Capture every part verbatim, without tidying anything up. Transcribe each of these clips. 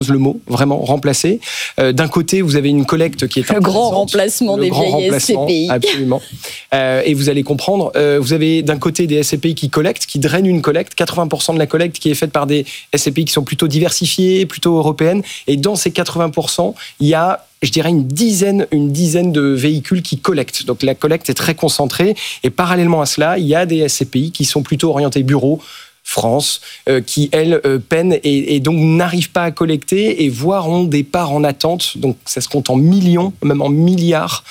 le mot, vraiment, remplacer. Euh, d'un côté, vous avez une collecte qui est le grand remplacement le des grand vieilles S C P I. Absolument. Euh, et vous allez comprendre, euh, vous avez d'un côté des S C P I qui collectent, qui drainent une collecte, quatre-vingts pour cent de la collecte qui est faite par des S C P I qui sont plutôt diversifiées, plutôt européennes. Et dans ces quatre-vingts pour cent, il y a, je dirais, une dizaine, une dizaine de véhicules qui collectent. Donc la collecte est très concentrée. Et parallèlement à cela, il y a des S C P I qui sont plutôt orientés bureaux, France, euh, qui, elles, euh, peinent et, et donc n'arrivent pas à collecter et voire ont des parts en attente. Donc, ça se compte en millions, même en milliards.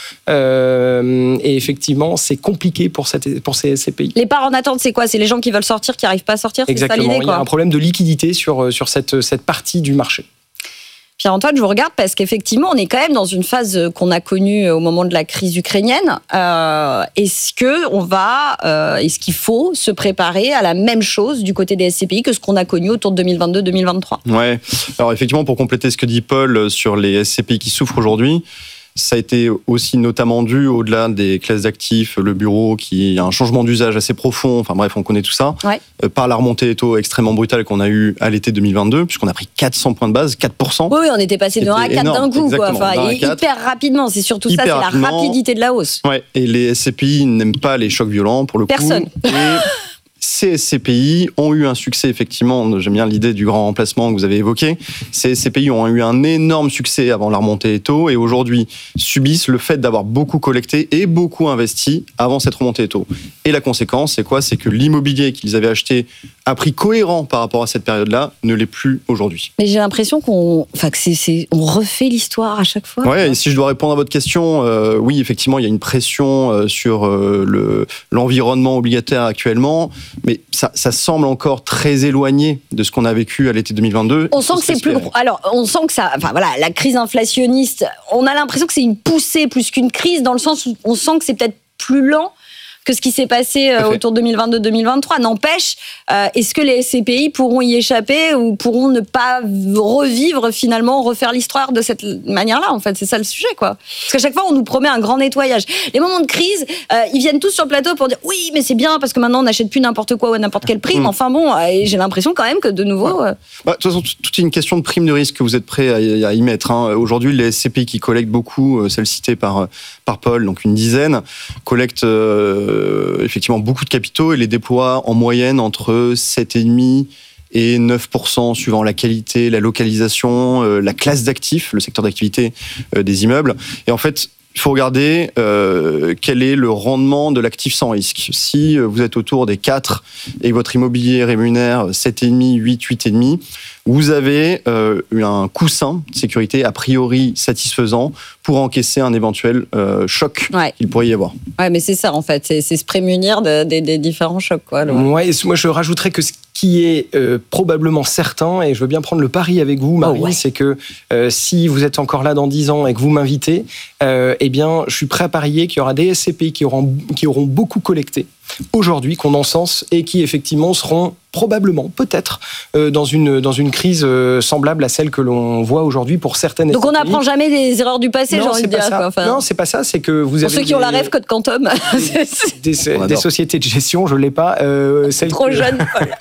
Euh, et effectivement, c'est compliqué pour, cette, pour ces S C P I. Les parts en attente, c'est quoi ? C'est les gens qui veulent sortir, qui n'arrivent pas à sortir ? Exactement. C'est ça l'idée, quoi. Il y a un problème de liquidité sur, sur cette, cette partie du marché. Pierre-Antoine, je vous regarde parce qu'effectivement, on est quand même dans une phase qu'on a connue au moment de la crise ukrainienne. Euh, est-ce que on va, euh, est-ce qu'il faut se préparer à la même chose du côté des S C P I que ce qu'on a connu autour de deux mille vingt-deux deux mille vingt-trois ? Ouais. Alors effectivement, pour compléter ce que dit Paul sur les S C P I qui souffrent aujourd'hui, ça a été aussi notamment dû, au-delà des classes d'actifs, le bureau qui a un changement d'usage assez profond, enfin bref, on connaît tout ça, ouais. euh, par la remontée des taux extrêmement brutale qu'on a eue à l'été deux mille vingt-deux, puisqu'on a pris quatre cents points de base, quatre pour cent. Oui, oui, on était passé de un à quatre d'un coup, quoi. Enfin, et hyper rapidement, c'est surtout hyper ça, c'est rapidement. La rapidité de la hausse. Ouais. Et les S C P I n'aiment pas les chocs violents, pour le Personne. coup. Personne. Ces S C P I ont eu un succès, effectivement, j'aime bien l'idée du grand remplacement que vous avez évoqué, ces S C P I ont eu un énorme succès avant la remontée des taux et aujourd'hui subissent le fait d'avoir beaucoup collecté et beaucoup investi avant cette remontée des taux. Et la conséquence, c'est quoi ? C'est que l'immobilier qu'ils avaient acheté à prix cohérent par rapport à cette période-là ne l'est plus aujourd'hui. Mais j'ai l'impression qu'on enfin, que c'est, c'est, on refait l'histoire à chaque fois. Ouais, et si je dois répondre à votre question, euh, oui, effectivement, il y a une pression euh, sur euh, le, l'environnement obligataire actuellement. Mais ça, ça semble encore très éloigné de ce qu'on a vécu à l'été deux mille vingt-deux. On sent que c'est plus. Alors, on sent que ça. Enfin voilà, la crise inflationniste. On a l'impression que c'est une poussée plus qu'une crise, dans le sens où on sent que c'est peut-être plus lent que ce qui s'est passé euh, autour de deux mille vingt-deux deux mille vingt-trois. N'empêche, euh, est-ce que les S C P I pourront y échapper ou pourront ne pas revivre finalement, refaire l'histoire de cette manière-là ? En fait, c'est ça le sujet, quoi. Parce qu'à chaque fois, on nous promet un grand nettoyage. Les moments de crise, euh, ils viennent tous sur le plateau pour dire oui, mais c'est bien parce que maintenant on n'achète plus n'importe quoi ou à n'importe quel prix. Mmh. Mais enfin bon, euh, j'ai l'impression quand même que de nouveau. Euh... Bah, de toute façon, tout est une question de prime de risque que vous êtes prêts à y, à y mettre. Hein. Aujourd'hui, les S C P I qui collectent beaucoup, celles citées par par Paul, donc une dizaine, collectent euh, effectivement beaucoup de capitaux et les déploient en moyenne entre sept virgule cinq et neuf pour cent suivant la qualité, la localisation, euh, la classe d'actifs, le secteur d'activité euh, des immeubles. Et en fait, il faut regarder euh, quel est le rendement de l'actif sans risque. Si vous êtes autour des quatre et que votre immobilier rémunère sept virgule cinq, huit, huit virgule cinq, vous avez euh, un coussin de sécurité a priori satisfaisant pour encaisser un éventuel euh, choc ouais. qu'il pourrait y avoir. Ouais, mais c'est ça en fait, c'est, c'est se prémunir de, de, des différents chocs, quoi. Le... Ouais, moi je rajouterais que ce qui est euh, probablement certain, et je veux bien prendre le pari avec vous, Marie, oh ouais. c'est que euh, si vous êtes encore là dans dix ans et que vous m'invitez, euh, eh bien, je suis prêt à parier qu'il y aura des S C P I qui auront, qui auront beaucoup collecté aujourd'hui, qu'on encense, et qui effectivement seront probablement, peut-être, euh, dans une dans une crise euh, semblable à celle que l'on voit aujourd'hui pour certaines. Donc S C P I. On n'apprend jamais des erreurs du passé, non, j'ai envie de dire. Quoi. Enfin, non, c'est pas ça. C'est que vous pour avez ceux qui des, ont la rêve Code Quantum, des, des, des sociétés de gestion, je l'ai pas. Euh, celles trop que, jeune.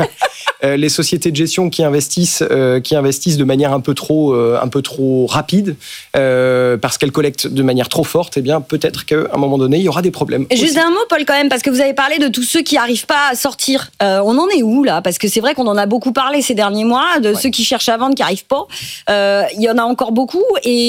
euh, les sociétés de gestion qui investissent, euh, qui investissent de manière un peu trop, euh, un peu trop rapide, euh, parce qu'elles collectent de manière trop forte. Eh bien, peut-être qu'à un moment donné, il y aura des problèmes. Et juste un mot, Paul, quand même, parce que vous avez parlé de tous ceux qui n'arrivent pas à sortir. Euh, on en est où là ? Parce que c'est vrai qu'on en a beaucoup parlé ces derniers mois, de ouais. ceux qui cherchent à vendre, qui n'arrivent pas. Euh, il y en a encore beaucoup.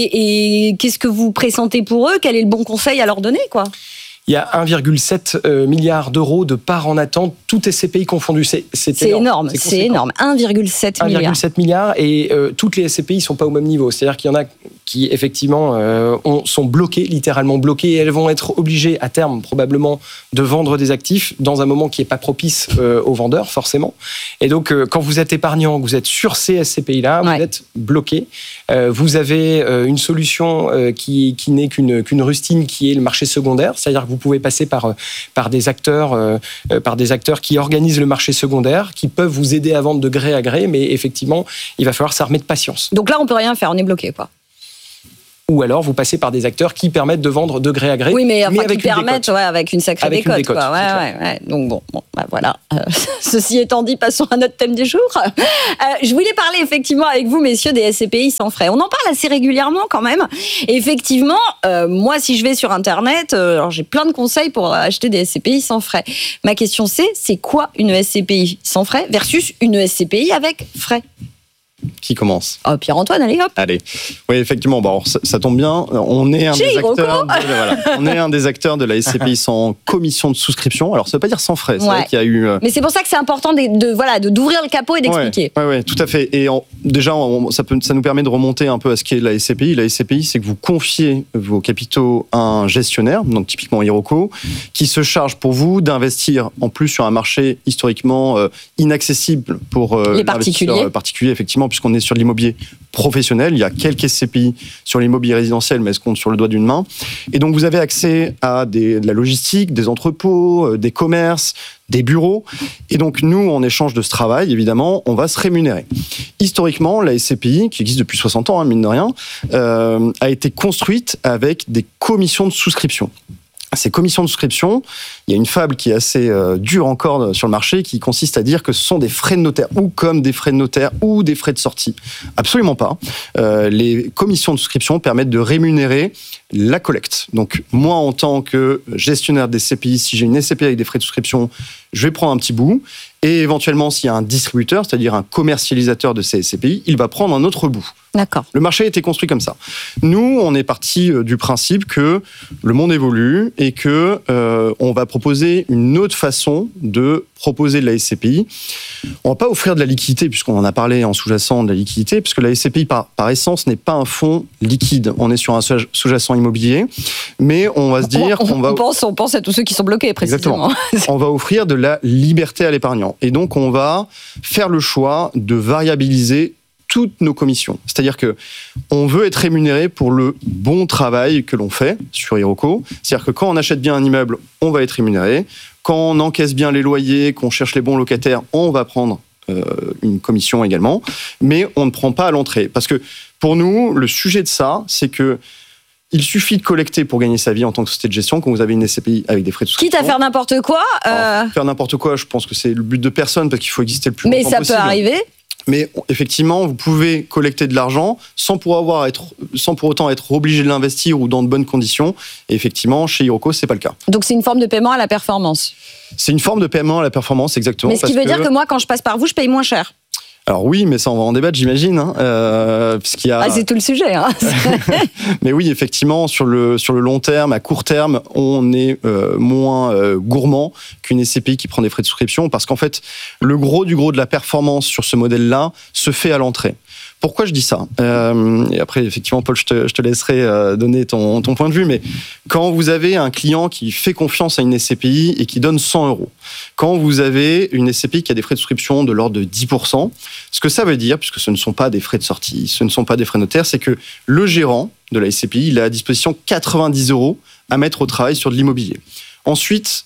Et, et qu'est-ce que vous pressentez pour eux ? Quel est le bon conseil à leur donner, quoi ? Il y a un virgule sept milliard d'euros de parts en attente, tout S C P I confondu. C'est, c'est, c'est énorme, énorme c'est, c'est énorme. un virgule sept milliard. un virgule sept milliard et euh, toutes les S C P I ne sont pas au même niveau. C'est-à-dire qu'il y en a qui, effectivement, euh, ont, sont bloquées, littéralement bloquées, et elles vont être obligées, à terme, probablement, de vendre des actifs dans un moment qui n'est pas propice euh, aux vendeurs, forcément. Et donc, euh, quand vous êtes épargnant, que vous êtes sur ces S C P I-là, ouais. vous êtes bloqué. Euh, vous avez euh, une solution euh, qui, qui n'est qu'une, qu'une rustine, qui est le marché secondaire. C'est-à-dire que vous pouvez passer par, par, des acteurs, euh, par des acteurs qui organisent le marché secondaire, qui peuvent vous aider à vendre de gré à gré, mais effectivement, il va falloir s'armer de patience. Donc là, on ne peut rien faire, on est bloqué, quoi. ou alors vous passez par des acteurs qui permettent de vendre de gré à gré. Oui, mais, enfin, mais avec qui permettent, ouais, avec une sacrée avec décote. Une décote quoi. Ouais, ouais, ouais. Donc bon, bon bah, voilà. Euh, ceci étant dit, passons à notre thème du jour. Euh, je voulais parler effectivement avec vous, messieurs, des S C P I sans frais. On en parle assez régulièrement quand même. Et effectivement, euh, moi, si je vais sur Internet, euh, alors j'ai plein de conseils pour acheter des S C P I sans frais. Ma question c'est, c'est quoi une S C P I sans frais versus une S C P I avec frais? Qui commence? Oh, Pierre-Antoine, allez hop. Allez. Oui, effectivement. Bon, ça, ça tombe bien. On est un Chez des Iroko. acteurs. De, voilà, on est un des acteurs de la S C P I sans commission de souscription. Alors, ça veut pas dire sans frais. C'est Ouais. vrai qu'il y a eu. Euh... Mais c'est pour ça que c'est important de, de voilà de d'ouvrir le capot et d'expliquer. Oui, ouais, ouais, tout à fait. Et en, déjà, on, ça peut, ça nous permet de remonter un peu à ce qu'est la S C P I. La S C P I, c'est que vous confiez vos capitaux à un gestionnaire, donc typiquement Iroko, qui se charge pour vous d'investir en plus sur un marché historiquement euh, inaccessible pour euh, les particuliers. particuliers, effectivement, puisqu'on est sur de l'immobilier professionnel. Il y a quelques S C P I sur l'immobilier résidentiel, mais elles se comptent sur le doigt d'une main. Et donc, vous avez accès à des, de la logistique, des entrepôts, des commerces, des bureaux. Et donc, nous, en échange de ce travail, évidemment, on va se rémunérer. Historiquement, la S C P I, qui existe depuis soixante ans, hein, mine de rien, euh, a été construite avec des commissions de souscription. Ces commissions de souscription, il y a une fable qui est assez euh, dure encore sur le marché, qui consiste à dire que ce sont des frais de notaire, ou comme des frais de notaire, ou des frais de sortie. Absolument pas. Euh, les commissions de souscription permettent de rémunérer la collecte. Donc, moi, en tant que gestionnaire des S C P I, si j'ai une S C P I avec des frais de souscription, je vais prendre un petit bout. Et éventuellement, s'il y a un distributeur, c'est-à-dire un commercialisateur de ces S C P I, il va prendre un autre bout. D'accord. Le marché a été construit comme ça. Nous, on est parti du principe que le monde évolue et que euh, on va proposer une autre façon de proposer de la S C P I. On va pas offrir de la liquidité, puisqu'on en a parlé en sous-jacent de la liquidité, puisque la S C P I, par, par essence, n'est pas un fonds liquide. On est sur un sous-jacent immobilier, mais on va se dire on, qu'on va... On pense, on pense à tous ceux qui sont bloqués, précisément. Exactement. On va offrir de la liberté à l'épargnant. Et donc, on va faire le choix de variabiliser toutes nos commissions. C'est-à-dire que on veut être rémunéré pour le bon travail que l'on fait sur Iroko. C'est-à-dire que quand on achète bien un immeuble, on va être rémunéré. Quand on encaisse bien les loyers, qu'on cherche les bons locataires, on va prendre euh, une commission également. Mais on ne prend pas à l'entrée. Parce que pour nous, le sujet de ça, c'est que il suffit de collecter pour gagner sa vie en tant que société de gestion quand vous avez une S C P I avec des frais de souscription. Quitte à faire n'importe quoi. Euh... Alors, faire n'importe quoi, je pense que c'est le but de personne parce qu'il faut exister le plus longtemps possible. Mais ça peut arriver. Mais effectivement, vous pouvez collecter de l'argent sans pour avoir être, sans pour autant être obligé de l'investir ou dans de bonnes conditions. Et effectivement, chez Iroko, c'est pas le cas. Donc c'est une forme de paiement à la performance. C'est une forme de paiement à la performance, exactement. Mais ce qui veut que... dire que moi, quand je passe par vous, je paye moins cher. Alors oui, mais ça on va en débattre, j'imagine. Hein, euh, puisqu'il y a... Ah, c'est tout le sujet. Hein. Mais oui, effectivement, sur le, sur le long terme, à court terme, on est euh, moins euh, gourmand qu'une S C P I qui prend des frais de souscription, parce qu'en fait, le gros du gros de la performance sur ce modèle-là se fait à l'entrée. Pourquoi je dis ça ? euh, Et après, effectivement, Paul, je te, je te laisserai euh, donner ton, ton point de vue, mais quand vous avez un client qui fait confiance à une S C P I et qui donne cent euros, quand vous avez une S C P I qui a des frais de souscription de l'ordre de dix pour cent, ce que ça veut dire, puisque ce ne sont pas des frais de sortie, ce ne sont pas des frais notaires, c'est que le gérant de la S C P I, il a à disposition quatre-vingt-dix euros à mettre au travail sur de l'immobilier. Ensuite,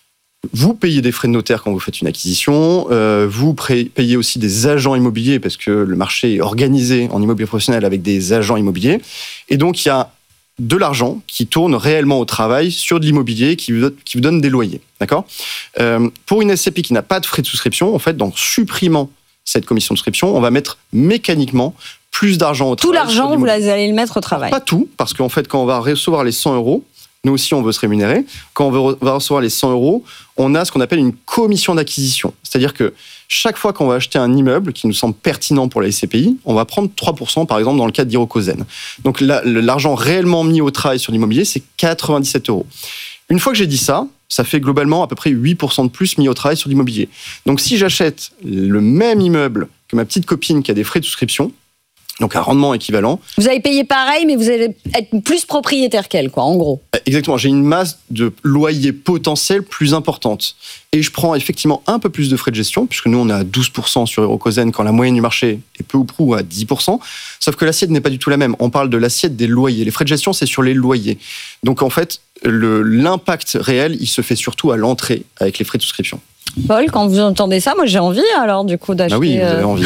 vous payez des frais de notaire quand vous faites une acquisition, euh, vous payez aussi des agents immobiliers parce que le marché est organisé en immobilier professionnel avec des agents immobiliers. Et donc, il y a de l'argent qui tourne réellement au travail sur de l'immobilier qui vous, qui vous donne des loyers. D'accord ? euh, Pour une S C P I qui n'a pas de frais de souscription, en fait, en supprimant cette commission de souscription, on va mettre mécaniquement plus d'argent au tout travail. Tout l'argent, vous allez le mettre au travail. Pas tout, parce qu'en fait, quand on va recevoir les cent euros, nous aussi, on veut se rémunérer. Quand on va recevoir les cent euros, on a ce qu'on appelle une commission d'acquisition. C'est-à-dire que chaque fois qu'on va acheter un immeuble qui nous semble pertinent pour la S C P I, on va prendre trois pour cent, par exemple, dans le cadre d'Iroko Zen. Donc là, l'argent réellement mis au travail sur l'immobilier, c'est quatre-vingt-dix-sept euros. Une fois que j'ai dit ça, ça fait globalement à peu près huit pour cent de plus mis au travail sur l'immobilier. Donc si j'achète le même immeuble que ma petite copine qui a des frais de souscription, donc un rendement équivalent. Vous allez payer pareil, mais vous allez être plus propriétaire qu'elle, quoi, en gros. Exactement, j'ai une masse de loyer potentiel plus importante. Et je prends effectivement un peu plus de frais de gestion, puisque nous on est à douze pour cent sur Iroko Zen, quand la moyenne du marché est peu ou prou à dix pour cent. Sauf que l'assiette n'est pas du tout la même. On parle de l'assiette des loyers. Les frais de gestion, c'est sur les loyers. Donc en fait, le, l'impact réel, il se fait surtout à l'entrée, avec les frais de souscription. Paul, quand vous entendez ça, moi j'ai envie alors du coup d'acheter. Ah oui, vous avez envie.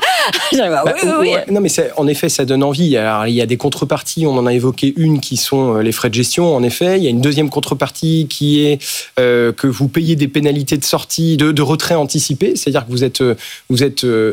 bah, Bah, oui, oui, oui. ouais, non, mais c'est, en effet, ça donne envie. Alors, il y a des contreparties. On en a évoqué une qui sont les frais de gestion. En effet, il y a une deuxième contrepartie qui est euh, que vous payez des pénalités de sortie, de, de retrait anticipé. C'est-à-dire que vous êtes vous êtes euh,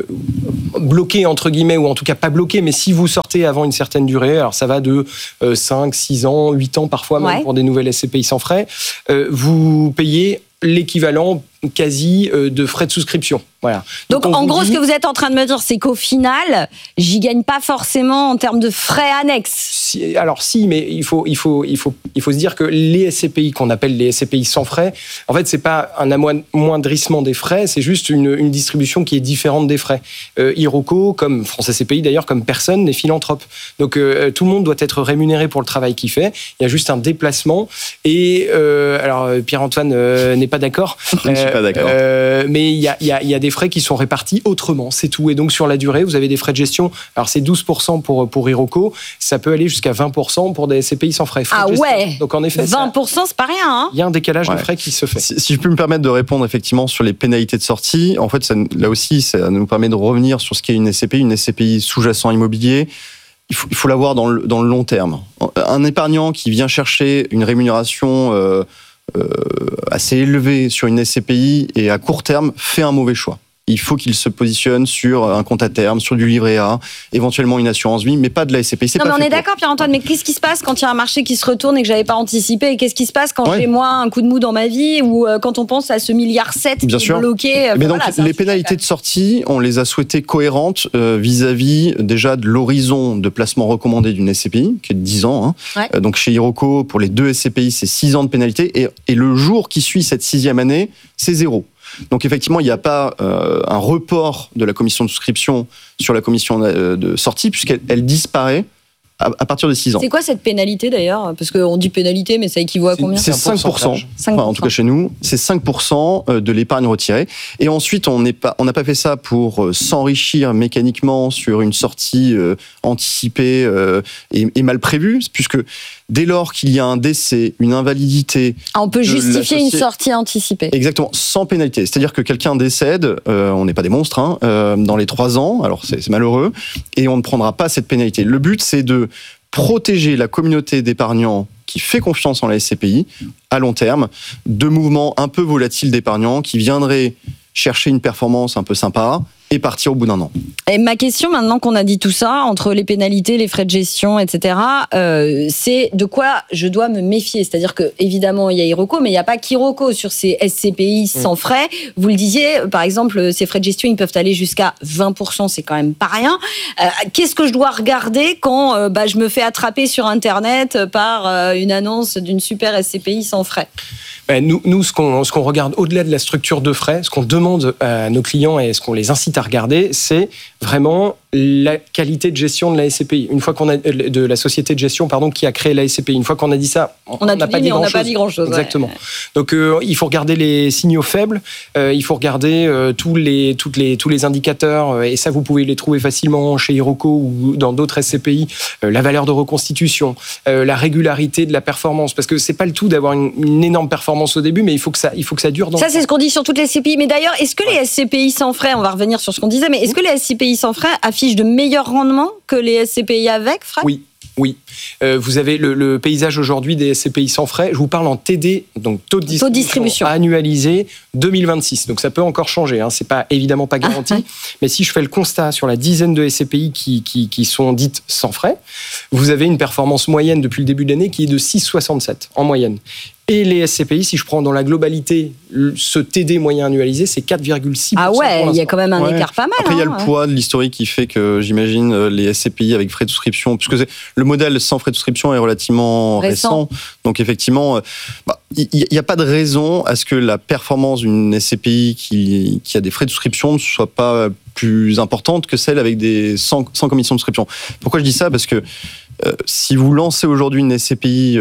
bloqué entre guillemets, ou en tout cas pas bloqué, mais si vous sortez avant une certaine durée, alors ça va de euh, cinq, six ans, huit ans parfois même ouais. pour des nouvelles S C P I sans frais. Euh, vous payez l'équivalent quasi euh, de frais de souscription. Voilà. Donc, Donc en gros, dit... ce que vous êtes en train de me dire, c'est qu'au final, j'y gagne pas forcément en termes de frais annexes. Si, alors si, mais il faut, il faut, il faut, il faut se dire que les S C P I qu'on appelle les S C P I sans frais, en fait, c'est pas un amoindrissement des frais, c'est juste une, une distribution qui est différente des frais. Euh, Iroko, comme France S C P I d'ailleurs, comme personne n'est philanthrope. Donc euh, tout le monde doit être rémunéré pour le travail qu'il fait. Il y a juste un déplacement. Et euh, alors Pierre-Antoine euh, n'est pas d'accord. Je ne suis pas d'accord. Euh, mais il y a, il y a, il y a des frais qui sont répartis autrement, c'est tout. Et donc sur la durée, vous avez des frais de gestion. Alors c'est douze pour cent pour pour Iroko, ça peut aller jusqu'à vingt pour cent pour des S C P I sans frais. frais ah ouais. Donc en effet, vingt pour cent, ça, c'est pas rien. Hein. Il y a un décalage ouais. de frais qui se fait. Si, si je peux me permettre de répondre effectivement sur les pénalités de sortie, en fait, ça, là aussi, ça nous permet de revenir sur ce qu'est une S C P I, une S C P I sous-jacent immobilier. Il faut, il faut la voir dans le, dans le long terme. Un épargnant qui vient chercher une rémunération euh, euh, assez élevée sur une S C P I et à court terme fait un mauvais choix. Il faut qu'il se positionne sur un compte à terme, sur du livret A, éventuellement une assurance vie, mais pas de la S C P I. C'est non, pas mais on est pour. d'accord, Pierre-Antoine, mais qu'est-ce qui se passe quand il y a un marché qui se retourne et que j'avais pas anticipé? Et qu'est-ce qui se passe quand ouais. j'ai moi un coup de mou dans ma vie, ou euh, quand on pense à ce milliard sept qui est bloqué? Mais donc, voilà, les pénalités de sortie, on les a souhaitées cohérentes euh, vis-à-vis déjà de l'horizon de placement recommandé d'une S C P I, qui est de dix ans. Hein. Ouais. Euh, donc chez Iroko, pour les deux S C P I, c'est six ans de pénalité, et, et le jour qui suit cette sixième année, c'est zéro. Donc effectivement, il n'y a pas euh, un report de la commission de souscription sur la commission de sortie, puisqu'elle elle disparaît à, à partir de six ans. C'est quoi cette pénalité d'ailleurs? Parce qu'on dit pénalité, mais ça équivaut à combien? C'est cinq pour cent. Enfin, en tout cas chez nous, c'est cinq pour cent de l'épargne retirée. Et ensuite, on n'est pas, on n'a pas fait ça pour s'enrichir mécaniquement sur une sortie euh, anticipée euh, et, et mal prévue, puisque dès lors qu'il y a un décès, une invalidité... Ah, on peut justifier une sortie anticipée. Exactement, sans pénalité. C'est-à-dire que quelqu'un décède, euh, on n'est pas des monstres, hein, euh, dans les trois ans, alors c'est, c'est malheureux, et on ne prendra pas cette pénalité. Le but, c'est de protéger la communauté d'épargnants qui fait confiance en la S C P I à long terme, de mouvements un peu volatiles d'épargnants qui viendraient chercher une performance un peu sympa et partir au bout d'un an. Et ma question, maintenant qu'on a dit tout ça, entre les pénalités, les frais de gestion, et cetera, euh, c'est de quoi je dois me méfier. C'est-à-dire que évidemment il y a Iroko, mais il n'y a pas qu'Iroko sur ces S C P I sans frais. Vous le disiez, par exemple, ces frais de gestion, ils peuvent aller jusqu'à vingt pour cent, c'est quand même pas rien. Euh, qu'est-ce que je dois regarder quand euh, bah, je me fais attraper sur Internet par euh, une annonce d'une super S C P I sans frais? Ben, nous, nous ce, qu'on, ce qu'on regarde au-delà de la structure de frais, ce qu'on demande à nos clients et ce qu'on les incite à regarder, c'est vraiment la qualité de gestion de la S C P I. Une fois qu'on a de la société de gestion, pardon, qui a créé la S C P I. Une fois qu'on a dit ça, on, on a n'a dit, pas, mais on n'a pas dit grand-chose. Exactement. Ouais. Donc, euh, il faut regarder les signaux faibles. Euh, il faut regarder euh, tous les, toutes les, tous les indicateurs. Euh, et ça, vous pouvez les trouver facilement chez Iroko ou dans d'autres S C P I. Euh, la valeur de reconstitution, euh, la régularité de la performance, parce que c'est pas le tout d'avoir une, une énorme performance au début, mais il faut que ça, il faut que ça dure. Dans ça, c'est ce qu'on dit sur toutes les S C P I. Mais d'ailleurs, est-ce que ouais. les S C P I sans frais, on va revenir sur ce qu'on disait, mais est-ce que les S C P I sans frais affichent de meilleurs rendements que les S C P I avec frais? Oui. Oui, euh, vous avez le, le paysage aujourd'hui des S C P I sans frais. Je vous parle en T D, donc taux de distribution, taux de distribution. annualisé deux mille vingt-six. Donc ça peut encore changer, hein. C'est pas évidemment pas garanti. Ah, mais si je fais le constat sur la dizaine de S C P I qui, qui, qui sont dites sans frais, vous avez une performance moyenne depuis le début de l'année qui est de six virgule soixante-sept en moyenne. Et les S C P I, si je prends dans la globalité ce T D moyen annualisé, c'est quatre virgule six pour cent. Ah ouais, il y a quand même un ouais. écart pas mal. Après, il hein, y a le poids de l'historique qui fait que j'imagine les S C P I avec frais de souscription, puisque c'est, le modèle sans frais de souscription est relativement récent. récent. Donc effectivement, bah, il n'y a pas de raison à ce que la performance d'une S C P I qui, qui a des frais de souscription ne soit pas plus importante que celle avec des sans, sans commission de souscription. Pourquoi je dis ça? Parce que Euh, si vous lancez aujourd'hui une S C P I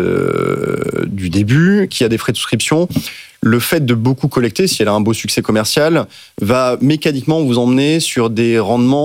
euh, du début, qui a des frais de souscription, le fait de beaucoup collecter, si elle a un beau succès commercial, va mécaniquement vous emmener sur des rendements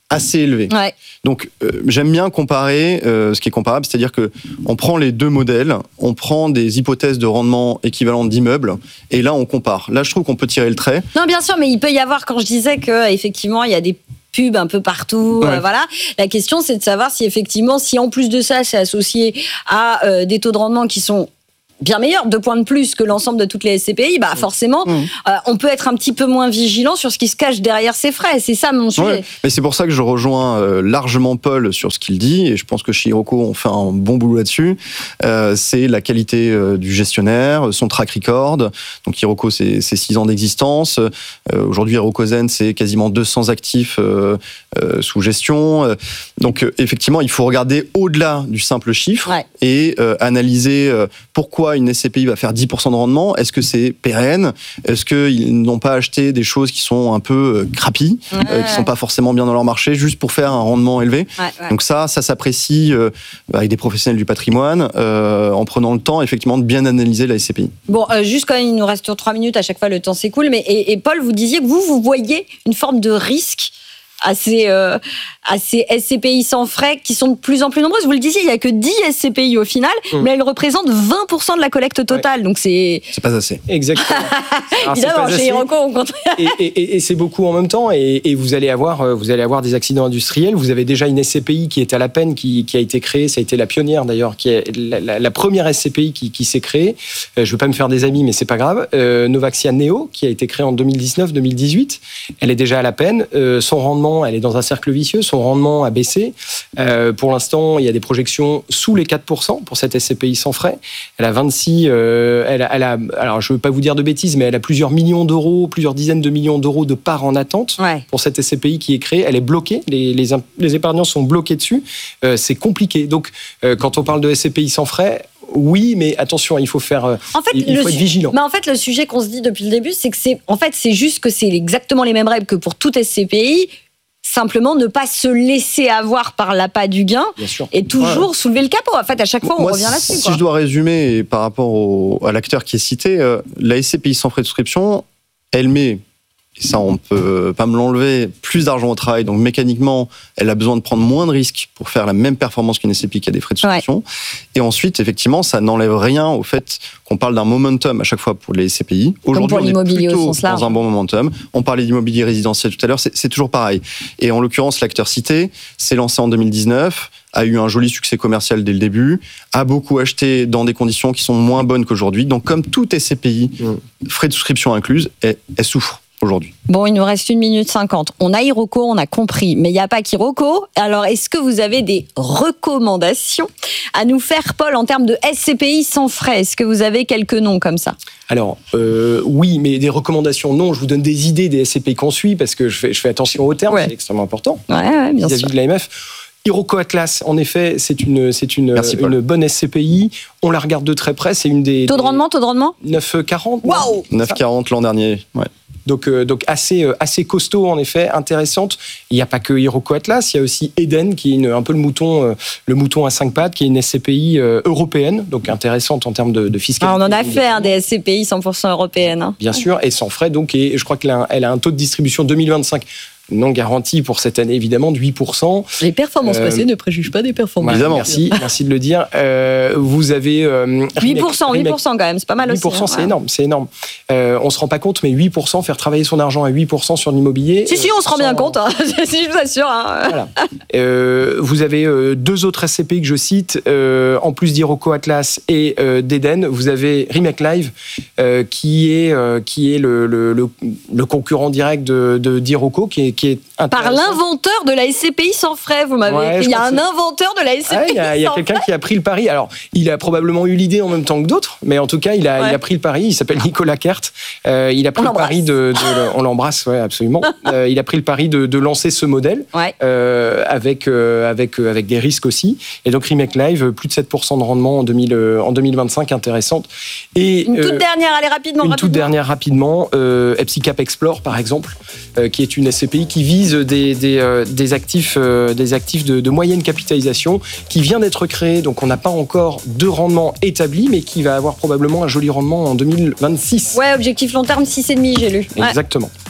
assez élevé. Ouais. Donc, euh, j'aime bien comparer euh, ce qui est comparable, c'est-à-dire que on prend les deux modèles, on prend des hypothèses de rendement équivalentes d'immeubles, et là, on compare. Là, je trouve qu'on peut tirer le trait. Non, bien sûr, mais il peut y avoir, quand je disais que effectivement, il y a des pubs un peu partout, Ouais. euh, voilà. La question, c'est de savoir si effectivement, si en plus de ça, c'est associé à euh, des taux de rendement qui sont bien meilleur, deux points de plus que l'ensemble de toutes les S C P I, bah forcément, mmh. euh, on peut être un petit peu moins vigilant sur ce qui se cache derrière ces frais. C'est ça mon sujet. Ouais, mais c'est pour ça que je rejoins euh, largement Paul sur ce qu'il dit, et je pense que chez Iroko, on fait un bon boulot là-dessus. Euh, c'est la qualité euh, du gestionnaire, son track record. Donc Iroko, c'est, c'est six ans d'existence. Euh, aujourd'hui, Iroko Zen, c'est quasiment deux cents actifs euh, euh, sous gestion. Euh, donc euh, effectivement, il faut regarder au-delà du simple chiffre ouais. et euh, analyser euh, pourquoi une S C P I va faire dix pour cent de rendement. Est-ce que c'est pérenne? Est-ce qu'ils n'ont pas acheté des choses qui sont un peu crapies, ouais, euh, qui ne sont pas forcément bien dans leur marché, juste pour faire un rendement élevé? ouais, ouais. Donc ça, ça s'apprécie euh, avec des professionnels du patrimoine, euh, en prenant le temps, effectivement, de bien analyser la S C P I. Bon, euh, juste quand même, il nous reste trois minutes, à chaque fois le temps s'écoule, mais et, et Paul, vous disiez que vous, vous voyez une forme de risque à ces, euh, à ces S C P I sans frais qui sont de plus en plus nombreuses. Vous le disiez, il n'y a que dix S C P I au final, mmh. mais elles représentent vingt pour cent de la collecte totale. Ouais. Donc c'est... C'est pas assez. Exactement. Alors, évidemment, chez Iroko, on compte. Et, et, et c'est beaucoup en même temps, et, et vous, allez avoir, vous allez avoir des accidents industriels. Vous avez déjà une S C P I qui est à la peine, qui, qui a été créée, ça a été la pionnière d'ailleurs, qui est la, la, la première S C P I qui, qui s'est créée. Euh, je ne veux pas me faire des amis, mais c'est pas grave. Euh, Novaxia Neo, qui a été créée en deux mille dix-neuf deux mille dix-huit, elle est déjà à la peine. Euh, son rendement, elle est dans un cercle vicieux, son rendement a baissé. Euh, pour l'instant, il y a des projections sous les quatre pour cent pour cette S C P I sans frais. Elle a vingt-six, euh, elle a, elle a, alors je ne veux pas vous dire de bêtises, mais elle a plusieurs millions d'euros, plusieurs dizaines de millions d'euros de parts en attente ouais. pour cette S C P I qui est créée. Elle est bloquée, les, les, les épargnants sont bloqués dessus. Euh, c'est compliqué. Donc, euh, quand on parle de S C P I sans frais, oui, mais attention, il faut faire, en fait, il, il faut le, être vigilant. Mais en fait, le sujet qu'on se dit depuis le début, c'est que c'est, en fait, c'est juste que c'est exactement les mêmes règles que pour toute S C P I. Simplement, ne pas se laisser avoir par l'appât du gain et toujours ouais. soulever le capot. En fait, à chaque fois, on Moi, revient là-dessus. Si quoi. je dois résumer par rapport au, à l'acteur qui est cité, euh, la S C P I sans frais de souscription, elle met, et ça on ne peut pas me l'enlever, plus d'argent au travail. Donc mécaniquement, elle a besoin de prendre moins de risques pour faire la même performance qu'une S C P I qui a des frais de souscription. Ouais. Et ensuite, effectivement, ça n'enlève rien au fait qu'on parle d'un momentum à chaque fois pour les S C P I. Aujourd'hui, on est plutôt dans un bon momentum. On parlait d'immobilier résidentiel tout à l'heure, c'est, c'est toujours pareil. Et en l'occurrence, l'acteur cité s'est lancé en deux mille dix-neuf, a eu un joli succès commercial dès le début, a beaucoup acheté dans des conditions qui sont moins bonnes qu'aujourd'hui. Donc, comme toute S C P I, mmh. frais de souscription incluse, elle, elle souffre aujourd'hui. Bon, il nous reste une minute cinquante. On a Iroko, on a compris, mais il n'y a pas qu'Iroko. Alors, est-ce que vous avez des recommandations à nous faire, Paul, en termes de S C P I sans frais? Est-ce que vous avez quelques noms comme ça? Alors, euh, oui, mais des recommandations, non. Je vous donne des idées des S C P I qu'on suit, parce que je fais, je fais attention aux termes, ouais. c'est extrêmement important. Ouais, ouais, bien vis-à-vis sûr. de l'A M F. Iroko Atlas, en effet, c'est une, c'est une, Merci, une bonne S C P I. On la regarde de très près. C'est une des. Taux de rendement, taux de rendement neuf virgule quarante. Waouh neuf virgule quarante l'an dernier, ouais. Donc, euh, donc assez, euh, assez costaud, en effet, intéressante. Il n'y a pas que Iroko Atlas, il y a aussi Eden, qui est une, un peu le mouton, euh, le mouton à cinq pattes, qui est une S C P I euh, européenne, donc intéressante en termes de, de fiscalité. Ah, on en a fait hein, des S C P I cent pour cent européennes. Hein. Bien sûr, et sans frais, donc, et je crois qu'elle a, elle a un taux de distribution deux mille vingt-cinq non garanti pour cette année, évidemment, de huit pour cent. Les performances euh, passées ne préjugent pas des performances. Évidemment. Merci, merci de le dire. Euh, vous avez... Euh, huit pour cent, huit pour cent quand même, c'est pas mal huit pour cent aussi. huit pour cent, c'est hein. énorme, c'est énorme. Euh, on se rend pas compte, mais huit pour cent, faire travailler son argent à huit pour cent sur l'immobilier... Si, si, on se rend sans... bien compte, hein. si, je vous assure. Hein. Voilà. Euh, vous avez euh, deux autres S C P I que je cite, euh, en plus d'Iroko Atlas et euh, d'Eden, vous avez Remake Live, euh, qui est, euh, qui est le, le, le, le concurrent direct de, de, d'Iroko, qui est, qui est Par l'inventeur de la S C P I sans frais, vous m'avez ouais, il y a un inventeur de la S C P I. Il ouais, y a, y a quelqu'un qui a pris le pari. Alors, il a probablement eu l'idée en même temps que d'autres, mais en tout cas, il a, ouais. il a pris le pari. Il s'appelle Nicolas Kert. Euh, il a pris on le l'embrasse. pari de, de, on l'embrasse, ouais, absolument. euh, il a pris le pari de, de lancer ce modèle ouais. euh, avec euh, avec euh, avec des risques aussi. Et donc Remake Live, plus de sept pour cent de rendement en deux mille euh, en deux mille vingt-cinq, intéressante. Et une toute euh, dernière, allez rapidement. Une rapidement. toute dernière rapidement. Euh, Epsicap Explore, par exemple, euh, qui est une S C P I qui vise des des, euh, des actifs, euh, des actifs de, de moyenne capitalisation, qui vient d'être créé, donc on n'a pas encore de rendement établi, mais qui va avoir probablement un joli rendement en deux mille vingt-six. Ouais, objectif long terme, six virgule cinq, j'ai lu. Exactement. Ouais.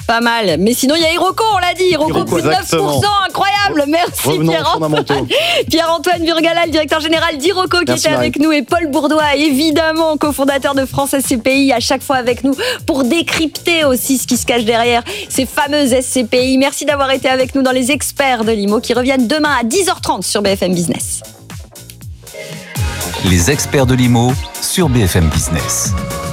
Pas mal. Mais sinon, il y a Iroko, on l'a dit. Iroko, Iroko, plus de neuf pour cent. Incroyable. Merci Revenons Pierre-Antoine. Pierre-Antoine Burgala, le directeur général d'Iroko, qui Merci, était Marie. avec nous. Et Paul Bourdois, évidemment, cofondateur de France S C P I, à chaque fois avec nous pour décrypter aussi ce qui se cache derrière ces fameuses S C P I. Merci d'avoir été avec nous dans les experts de l'I M O qui reviennent demain à dix heures trente sur B F M Business. Les experts de l'I M O sur B F M Business.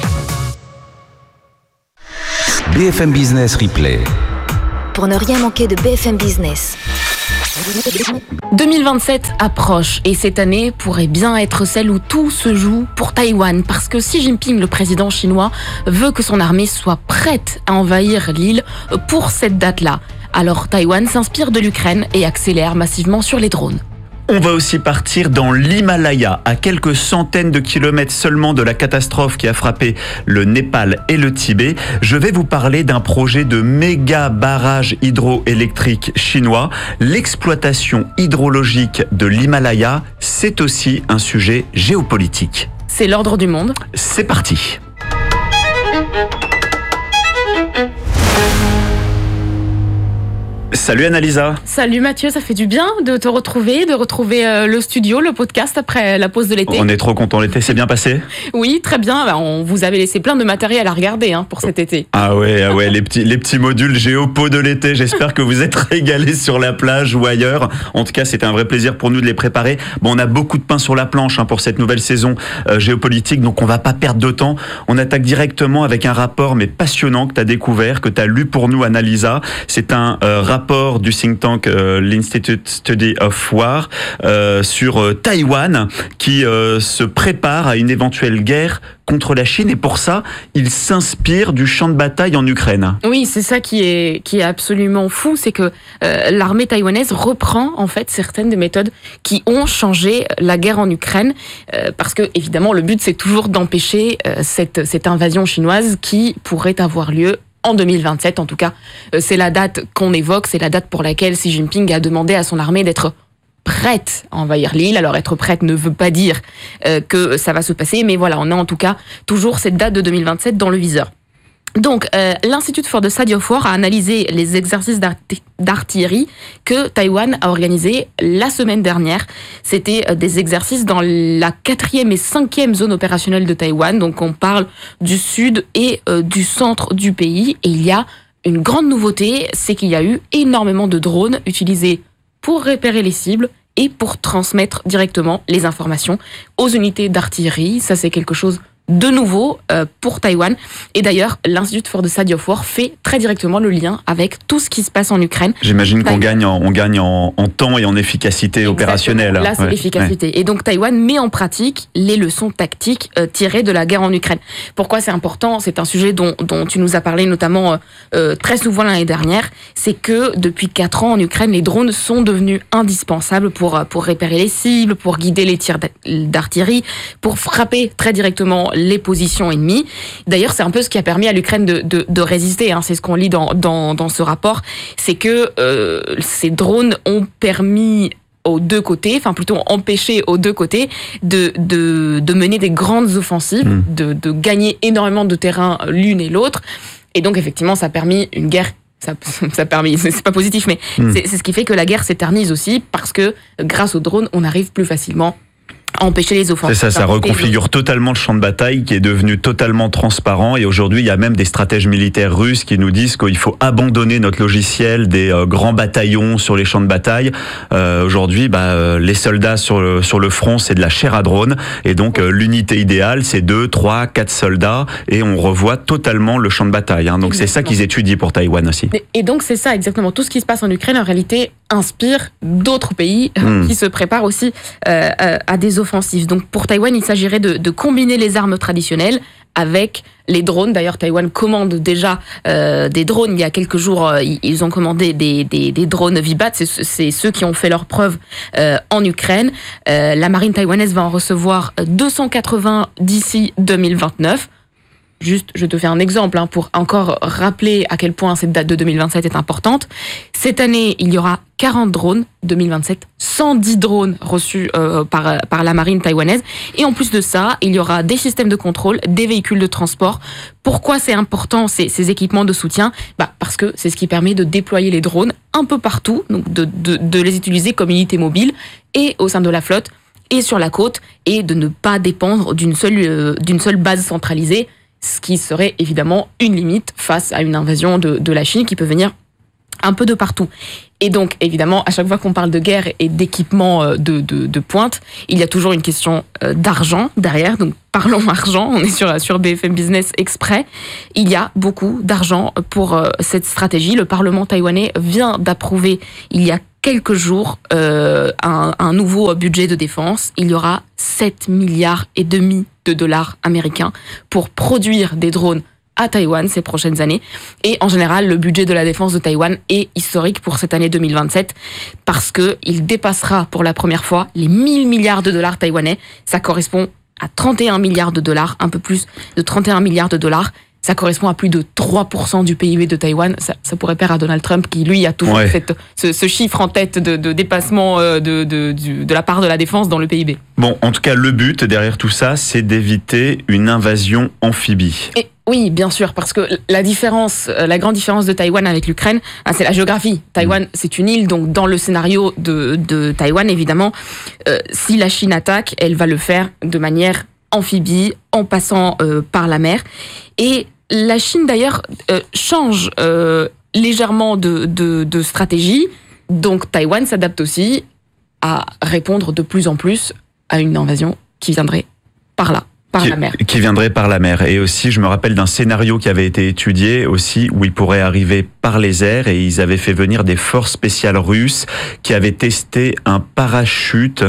B F M Business Replay. Pour ne rien manquer de B F M Business. deux mille vingt-sept approche et cette année pourrait bien être celle où tout se joue pour Taïwan parce que Xi Jinping, le président chinois, veut que son armée soit prête à envahir l'île pour cette date-là. Alors Taïwan s'inspire de l'Ukraine et accélère massivement sur les drones. On va aussi partir dans l'Himalaya, à quelques centaines de kilomètres seulement de la catastrophe qui a frappé le Népal et le Tibet. Je vais vous parler d'un projet de méga barrage hydroélectrique chinois. L'exploitation hydrologique de l'Himalaya, c'est aussi un sujet géopolitique. C'est l'ordre du monde. C'est parti. Salut Annalisa. Salut Mathieu, ça fait du bien de te retrouver, de retrouver euh, le studio, le podcast après la pause de l'été. On est trop contents, l'été s'est bien passé ? Oui, très bien, bah, on vous avait laissé plein de matériel à regarder hein, pour cet été. Ah ouais, ah ouais, les petits, les petits modules géopo de l'été, j'espère que vous êtes régalés sur la plage ou ailleurs. En tout cas, c'était un vrai plaisir pour nous de les préparer. Bon, on a beaucoup de pain sur la planche hein, pour cette nouvelle saison euh, géopolitique, donc on va pas perdre de temps. On attaque directement avec un rapport mais passionnant que tu as découvert, que tu as lu pour nous Annalisa. C'est un euh, rapport du think tank euh, l'Institute Study of War euh, sur euh, Taïwan qui euh, se prépare à une éventuelle guerre contre la Chine et pour ça, il s'inspire du champ de bataille en Ukraine. Oui, c'est ça qui est, qui est absolument fou, c'est que euh, l'armée taïwanaise reprend en fait certaines des méthodes qui ont changé la guerre en Ukraine euh, parce que évidemment le but c'est toujours d'empêcher euh, cette, cette invasion chinoise qui pourrait avoir lieu en deux mille vingt-sept, en tout cas, c'est la date qu'on évoque, c'est la date pour laquelle Xi Jinping a demandé à son armée d'être prête à envahir l'île. Alors être prête ne veut pas dire euh, que ça va se passer, mais voilà, on a en tout cas toujours cette date de deux mille vingt-sept dans le viseur. Donc, euh, l'Institute for the Study of War a analysé les exercices d'arti- d'artillerie que Taïwan a organisés la semaine dernière. C'était euh, des exercices dans la quatrième et cinquième zone opérationnelle de Taïwan. Donc, on parle du sud et euh, du centre du pays. Et il y a une grande nouveauté, c'est qu'il y a eu énormément de drones utilisés pour repérer les cibles et pour transmettre directement les informations aux unités d'artillerie. Ça, c'est quelque chose de nouveau euh, pour Taïwan. Et d'ailleurs, l'Institute for the Study of War fait très directement le lien avec tout ce qui se passe en Ukraine. J'imagine Taïwan. qu'on gagne, en, on gagne en, en temps et en efficacité Exactement. opérationnelle. Là, c'est Ouais, l'efficacité. Ouais. Et donc, Taïwan met en pratique les leçons tactiques euh, tirées de la guerre en Ukraine. Pourquoi c'est important ? C'est un sujet dont, dont tu nous as parlé notamment euh, très souvent l'année dernière. C'est que depuis quatre ans en Ukraine, les drones sont devenus indispensables pour, pour repérer les cibles, pour guider les tirs d'artillerie, pour frapper très directement les positions ennemies. D'ailleurs, c'est un peu ce qui a permis à l'Ukraine de, de, de résister. Hein. C'est ce qu'on lit dans, dans, dans ce rapport. C'est que euh, ces drones ont permis aux deux côtés, enfin plutôt empêché aux deux côtés de, de, de mener des grandes offensives, mmh. de, de gagner énormément de terrain l'une et l'autre. Et donc, effectivement, ça a permis une guerre. Ça, ça a permis, c'est pas positif, mais mmh. c'est, c'est ce qui fait que la guerre s'éternise aussi parce que grâce aux drones, on arrive plus facilement à empêcher les offensives. C'est ça, ça reconfigure totalement le champ de bataille qui est devenu totalement transparent et aujourd'hui il y a même des stratèges militaires russes qui nous disent qu'il faut abandonner notre logiciel des euh, grands bataillons sur les champs de bataille. Euh, aujourd'hui, bah, euh, les soldats sur le, sur le front c'est de la chair à drone et donc euh, l'unité idéale c'est deux, trois, quatre soldats et on revoit totalement le champ de bataille. Hein. Donc exactement. C'est ça qu'ils étudient pour Taïwan aussi. Et donc c'est ça exactement, tout ce qui se passe en Ukraine en réalité inspire d'autres pays mmh. qui se préparent aussi euh, à des offensives. Donc pour Taïwan, il s'agirait de, de combiner les armes traditionnelles avec les drones. D'ailleurs, Taïwan commande déjà euh, des drones. Il y a quelques jours, euh, ils ont commandé des, des, des drones Vibat. C'est, c'est ceux qui ont fait leurs preuves euh, en Ukraine. Euh, la marine taïwanaise va en recevoir deux cent quatre-vingts d'ici deux mille vingt-neuf. juste, je te fais un exemple hein, pour encore rappeler à quel point cette date de deux mille vingt-sept est importante. Cette année, il y aura quarante drones, deux mille vingt-sept, cent dix drones reçus euh, par, par la marine taïwanaise. Et en plus de ça, il y aura des systèmes de contrôle, des véhicules de transport. Pourquoi c'est important ces, ces équipements de soutien ? Bah, parce que c'est ce qui permet de déployer les drones un peu partout, donc de, de, de les utiliser comme unité mobile et au sein de la flotte et sur la côte, et de ne pas dépendre d'une seule, euh, d'une seule base centralisée, ce qui serait évidemment une limite face à une invasion de, de la Chine qui peut venir un peu de partout. Et donc, évidemment, à chaque fois qu'on parle de guerre et d'équipement de, de, de pointe, il y a toujours une question d'argent derrière. Donc, parlons argent, on est sur, sur B F M Business Exprès. Il y a beaucoup d'argent pour cette stratégie. Le Parlement taïwanais vient d'approuver, il y a quelques jours, euh, un, un nouveau budget de défense. Il y aura sept milliards et demi de dollars américains pour produire des drones à Taïwan ces prochaines années. Et en général, le budget de la défense de Taïwan est historique pour cette année deux mille vingt-sept parce que il dépassera pour la première fois les mille milliards de dollars taïwanais. Ça correspond à trente et un milliards de dollars, un peu plus de trente et un milliards de dollars. Ça correspond à plus de trois pour cent du P I B de Taïwan. Ça, ça pourrait plaire à Donald Trump qui, lui, a toujours ouais. cette, ce, ce chiffre en tête de, de dépassement de, de, de, de la part de la défense dans le P I B. Bon, en tout cas, le but derrière tout ça, c'est d'éviter une invasion amphibie. Et oui, bien sûr, parce que la différence, la grande différence de Taïwan avec l'Ukraine, c'est la géographie. Taïwan, mmh. c'est une île, donc dans le scénario de, de Taïwan, évidemment, euh, si la Chine attaque, elle va le faire de manière amphibie, en passant euh, par la mer. Et la Chine, d'ailleurs, euh, change euh, légèrement de, de, de stratégie. Donc, Taïwan s'adapte aussi à répondre de plus en plus à une invasion qui viendrait par là. Par qui, la mer. Qui viendrait par la mer. Et aussi, je me rappelle d'un scénario qui avait été étudié aussi, où il pourrait arriver par les airs, et ils avaient fait venir des forces spéciales russes qui avaient testé un parachute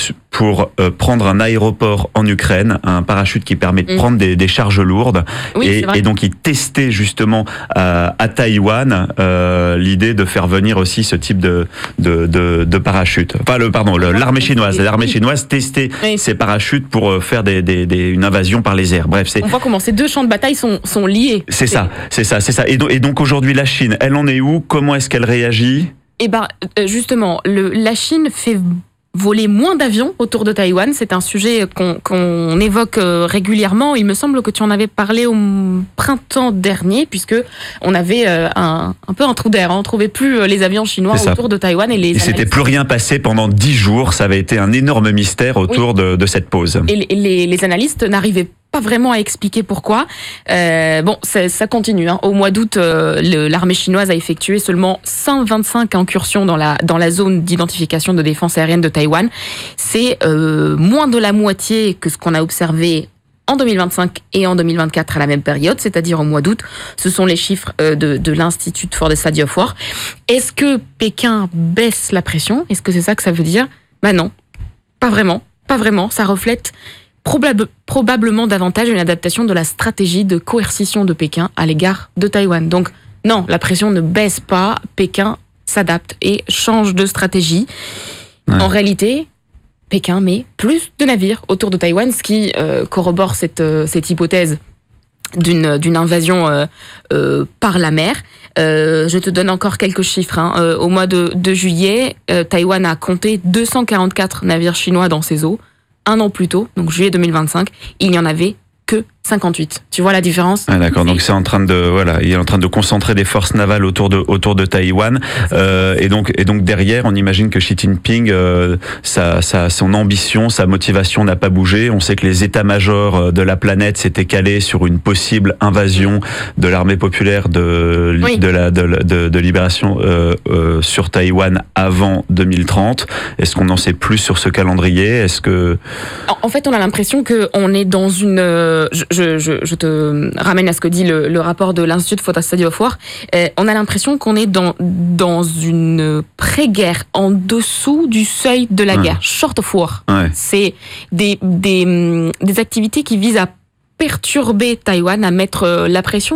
pour euh, prendre un aéroport en Ukraine, un parachute qui permet de mmh. prendre des, des charges lourdes. Oui, et, et donc, ils testaient justement euh, à Taïwan euh, l'idée de faire venir aussi ce type de, de, de, de parachute. Enfin, le, pardon, le, l'armée chinoise. L'armée chinoise testait oui. ces parachutes pour faire des, des, des, une invasion par les airs. Bref, c'est... On voit comment ces deux champs de bataille sont, sont liés. C'est, c'est ça, c'est ça, c'est ça. Et, do- et donc, aujourd'hui, la Chine, elle en est où ? Comment est-ce qu'elle réagit ? Eh ben, justement, le, la Chine fait voler moins d'avions autour de Taïwan. C'est un sujet qu'on, qu'on évoque régulièrement. Il me semble que tu en avais parlé au printemps dernier, puisque on avait un, un peu un trou d'air. On ne trouvait plus les avions chinois autour de Taïwan. Et, les et c'était plus rien passé pendant dix jours. Ça avait été un énorme mystère autour oui. de, de cette pause. Et les, les, les analystes n'arrivaient pas vraiment à expliquer pourquoi. Euh, bon, ça, ça continue. Hein. Au mois d'août, euh, le, l'armée chinoise a effectué seulement cent vingt-cinq incursions dans la, dans la zone d'identification de défense aérienne de Taïwan. C'est euh, moins de la moitié que ce qu'on a observé en deux mille vingt-cinq et en deux mille vingt-quatre à la même période, c'est-à-dire au mois d'août. Ce sont les chiffres euh, de, de l'Institute for the Study of War. Est-ce que Pékin baisse la pression ? Est-ce que c'est ça que ça veut dire ? Ben non, pas vraiment. Pas vraiment. Ça reflète Probable, probablement davantage une adaptation de la stratégie de coercition de Pékin à l'égard de Taïwan. Donc non, la pression ne baisse pas, Pékin s'adapte et change de stratégie. Ouais. En réalité, Pékin met plus de navires autour de Taïwan, ce qui euh, corrobore cette, euh, cette hypothèse d'une, d'une invasion euh, euh, par la mer. Euh, je te donne encore quelques chiffres. Hein. Euh, au mois de, de juillet, euh, Taïwan a compté deux cent quarante-quatre navires chinois dans ses eaux. Un an plus tôt, donc juillet deux mille vingt-cinq, il n'y en avait que cinquante-huit. Tu vois la différence ? Ah, d'accord. Donc c'est en train de voilà, il est en train de concentrer des forces navales autour de autour de Taïwan. Euh, et donc et donc derrière, on imagine que Xi Jinping, euh, sa, sa son ambition, sa motivation n'a pas bougé. On sait que les états-majors de la planète s'étaient calés sur une possible invasion de l'armée populaire de oui. de la de, de, de libération euh, euh, sur Taïwan avant deux mille trente. Est-ce qu'on en sait plus sur ce calendrier ? Est-ce que en fait, on a l'impression que on est dans une Je, je, je, je te ramène à ce que dit le, le rapport de l'Institut for the Study of War. Euh, on a l'impression qu'on est dans, dans une pré-guerre, en dessous du seuil de la ouais. guerre, short of war. Ouais. C'est des, des, des activités qui visent à perturber Taïwan, à mettre la pression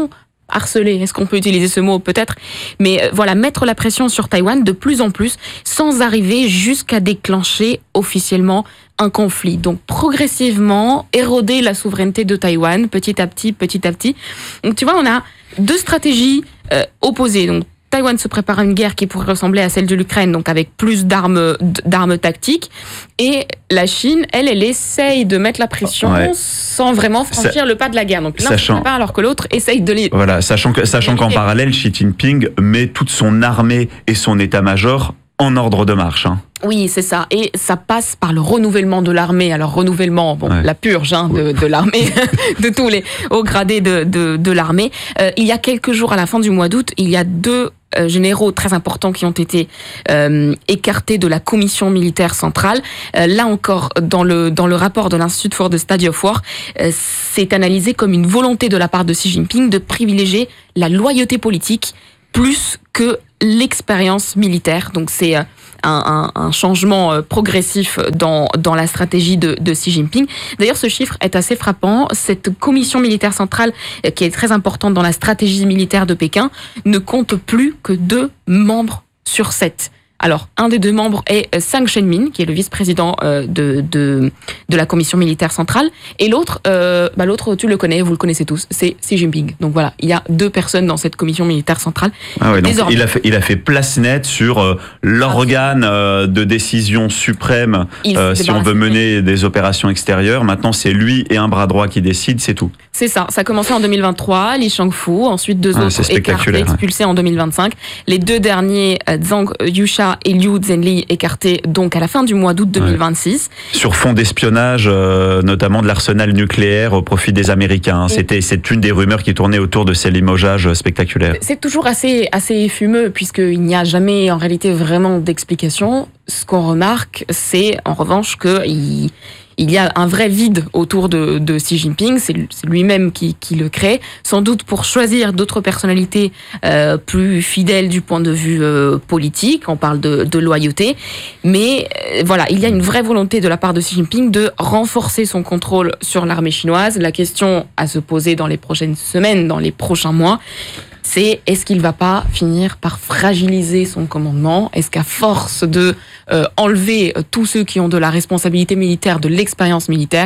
harceler, est-ce qu'on peut utiliser ce mot peut-être, mais euh, voilà, mettre la pression sur Taïwan de plus en plus sans arriver jusqu'à déclencher officiellement un conflit. Donc progressivement éroder la souveraineté de Taïwan petit à petit, petit à petit. Donc tu vois, on a deux stratégies euh, opposées. Donc Taïwan se prépare à une guerre qui pourrait ressembler à celle de l'Ukraine, donc avec plus d'armes, d'armes tactiques. Et la Chine, elle, elle essaye de mettre la pression ouais. sans vraiment franchir Ça, le pas de la guerre. Donc l'un sachant, se prépare alors que l'autre essaye de les... Voilà, sachant, que, sachant qu'en parallèle, Xi Jinping met toute son armée et son état-major en ordre de marche. Hein. Oui, c'est ça. Et ça passe par le renouvellement de l'armée. Alors, renouvellement, bon, ouais. la purge hein, de, de l'armée, de tous les hauts gradés de, de, de l'armée. Euh, il y a quelques jours, à la fin du mois d'août, il y a deux euh, généraux très importants qui ont été euh, écartés de la commission militaire centrale. Euh, là encore, dans le, dans le rapport de l'Institut for the Study of War, euh, c'est analysé comme une volonté de la part de Xi Jinping de privilégier la loyauté politique plus que l'expérience militaire. Donc c'est un, un, un changement progressif dans, dans la stratégie de, de Xi Jinping. D'ailleurs, ce chiffre est assez frappant. Cette commission militaire centrale, qui est très importante dans la stratégie militaire de Pékin, ne compte plus que deux membres sur sept. Alors, un des deux membres est Zhang Shenmin, qui est le vice-président euh, de, de, de la commission militaire centrale, et l'autre, euh, bah l'autre, tu le connais, vous le connaissez tous, c'est Xi Jinping. Donc voilà, il y a deux personnes dans cette commission militaire centrale. Ah ouais, donc il a fait, il a fait place nette sur euh, l'organe euh, de décision suprême euh, si on veut mener des opérations extérieures. Maintenant, c'est lui et un bras droit qui décident, c'est tout. C'est ça. Ça a commencé en deux mille vingt-trois, Li Shangfu, ensuite deux ah, autres écartés, expulsés ouais. en deux mille vingt-cinq. Les deux derniers, euh, Zhang Yusha et Liu Zhenli, écartés donc à la fin du mois d'août deux mille vingt-six. Ouais. Sur fond d'espionnage, euh, notamment de l'arsenal nucléaire au profit des Américains. C'était, c'est une des rumeurs qui tournait autour de ces limogeages spectaculaires. C'est toujours assez, assez fumeux, puisqu'il n'y a jamais en réalité vraiment d'explication. Ce qu'on remarque, c'est en revanche qu'il il y a un vrai vide autour de, de Xi Jinping, c'est, c'est lui-même qui, qui le crée, sans doute pour choisir d'autres personnalités euh, plus fidèles du point de vue euh, politique, on parle de, de loyauté, mais euh, voilà, il y a une vraie volonté de la part de Xi Jinping de renforcer son contrôle sur l'armée chinoise. La question à se poser dans les prochaines semaines, dans les prochains mois, c'est est-ce qu'il ne va pas finir par fragiliser son commandement ? Est-ce qu'à force de euh, enlever tous ceux qui ont de la responsabilité militaire, de l'expérience militaire,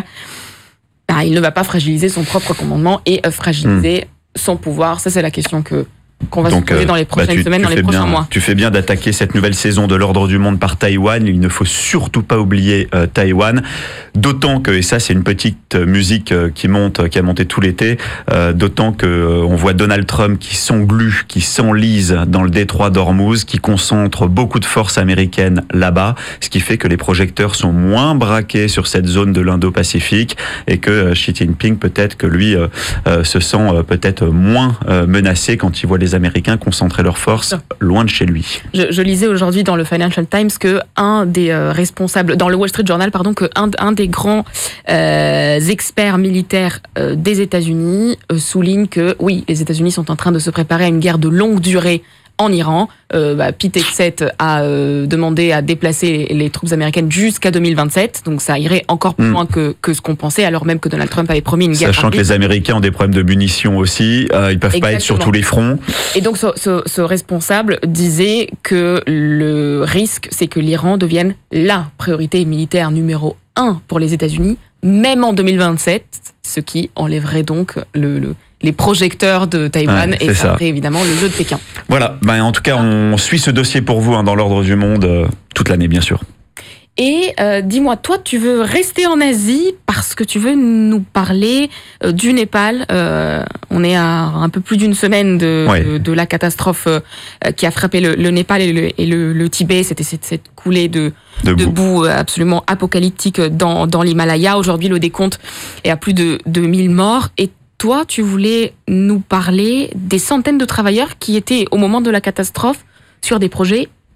bah, il ne va pas fragiliser son propre commandement et euh, fragiliser mmh. son pouvoir ? Ça, c'est la question que qu'on va Donc, se poser dans les prochaines bah, tu, semaines, tu dans les prochains bien, mois. Tu fais bien d'attaquer cette nouvelle saison de l'Ordre du Monde par Taïwan. Il ne faut surtout pas oublier euh, Taïwan. D'autant que, et ça c'est une petite musique qui monte, qui a monté tout l'été, euh, d'autant que euh, on voit Donald Trump qui s'englue, qui s'enlise dans le détroit d'Ormuz, qui concentre beaucoup de forces américaines là-bas, ce qui fait que les projecteurs sont moins braqués sur cette zone de l'Indo-Pacifique et que euh, Xi Jinping peut-être que lui euh, euh, se sent euh, peut-être moins euh, menacé quand il voit les Américains concentrer leurs forces loin de chez lui. Je, je lisais aujourd'hui dans le Financial Times que un des euh, responsables, dans le Wall Street Journal, pardon, que un, un des grands euh, experts militaires euh, des États-Unis euh, souligne que oui, les États-Unis sont en train de se préparer à une guerre de longue durée en Iran. Euh, bah, Pete Hegseth a euh, demandé à déplacer les, les troupes américaines jusqu'à deux mille vingt-sept, donc ça irait encore plus mmh. loin que, que ce qu'on pensait, alors même que Donald Trump avait promis une guerre. Sachant rapide. Que les Américains ont des problèmes de munitions aussi, euh, ils peuvent Exactement. Pas être sur tous les fronts. Et donc ce, ce, ce responsable disait que le risque, c'est que l'Iran devienne la priorité militaire numéro un pour les États-Unis, même en deux mille vingt-sept, ce qui enlèverait donc le, le les projecteurs de Taïwan ouais, et ça après évidemment le jeu de Pékin. Voilà, ben, en tout cas on suit ce dossier pour vous hein, dans l'Ordre du Monde euh, toute l'année bien sûr. Et euh, dis-moi, toi tu veux rester en Asie parce que tu veux nous parler euh, du Népal. Euh, on est à un peu plus d'une semaine de, ouais. de, de la catastrophe euh, qui a frappé le, le Népal et le, et le, le Tibet. C'était cette, cette coulée de, de, de boue. boue absolument apocalyptique dans, dans l'Himalaya. Aujourd'hui le décompte est à plus de, de mille morts. Et toi, tu voulais nous parler des centaines de travailleurs qui étaient, au moment de la catastrophe, sur des projets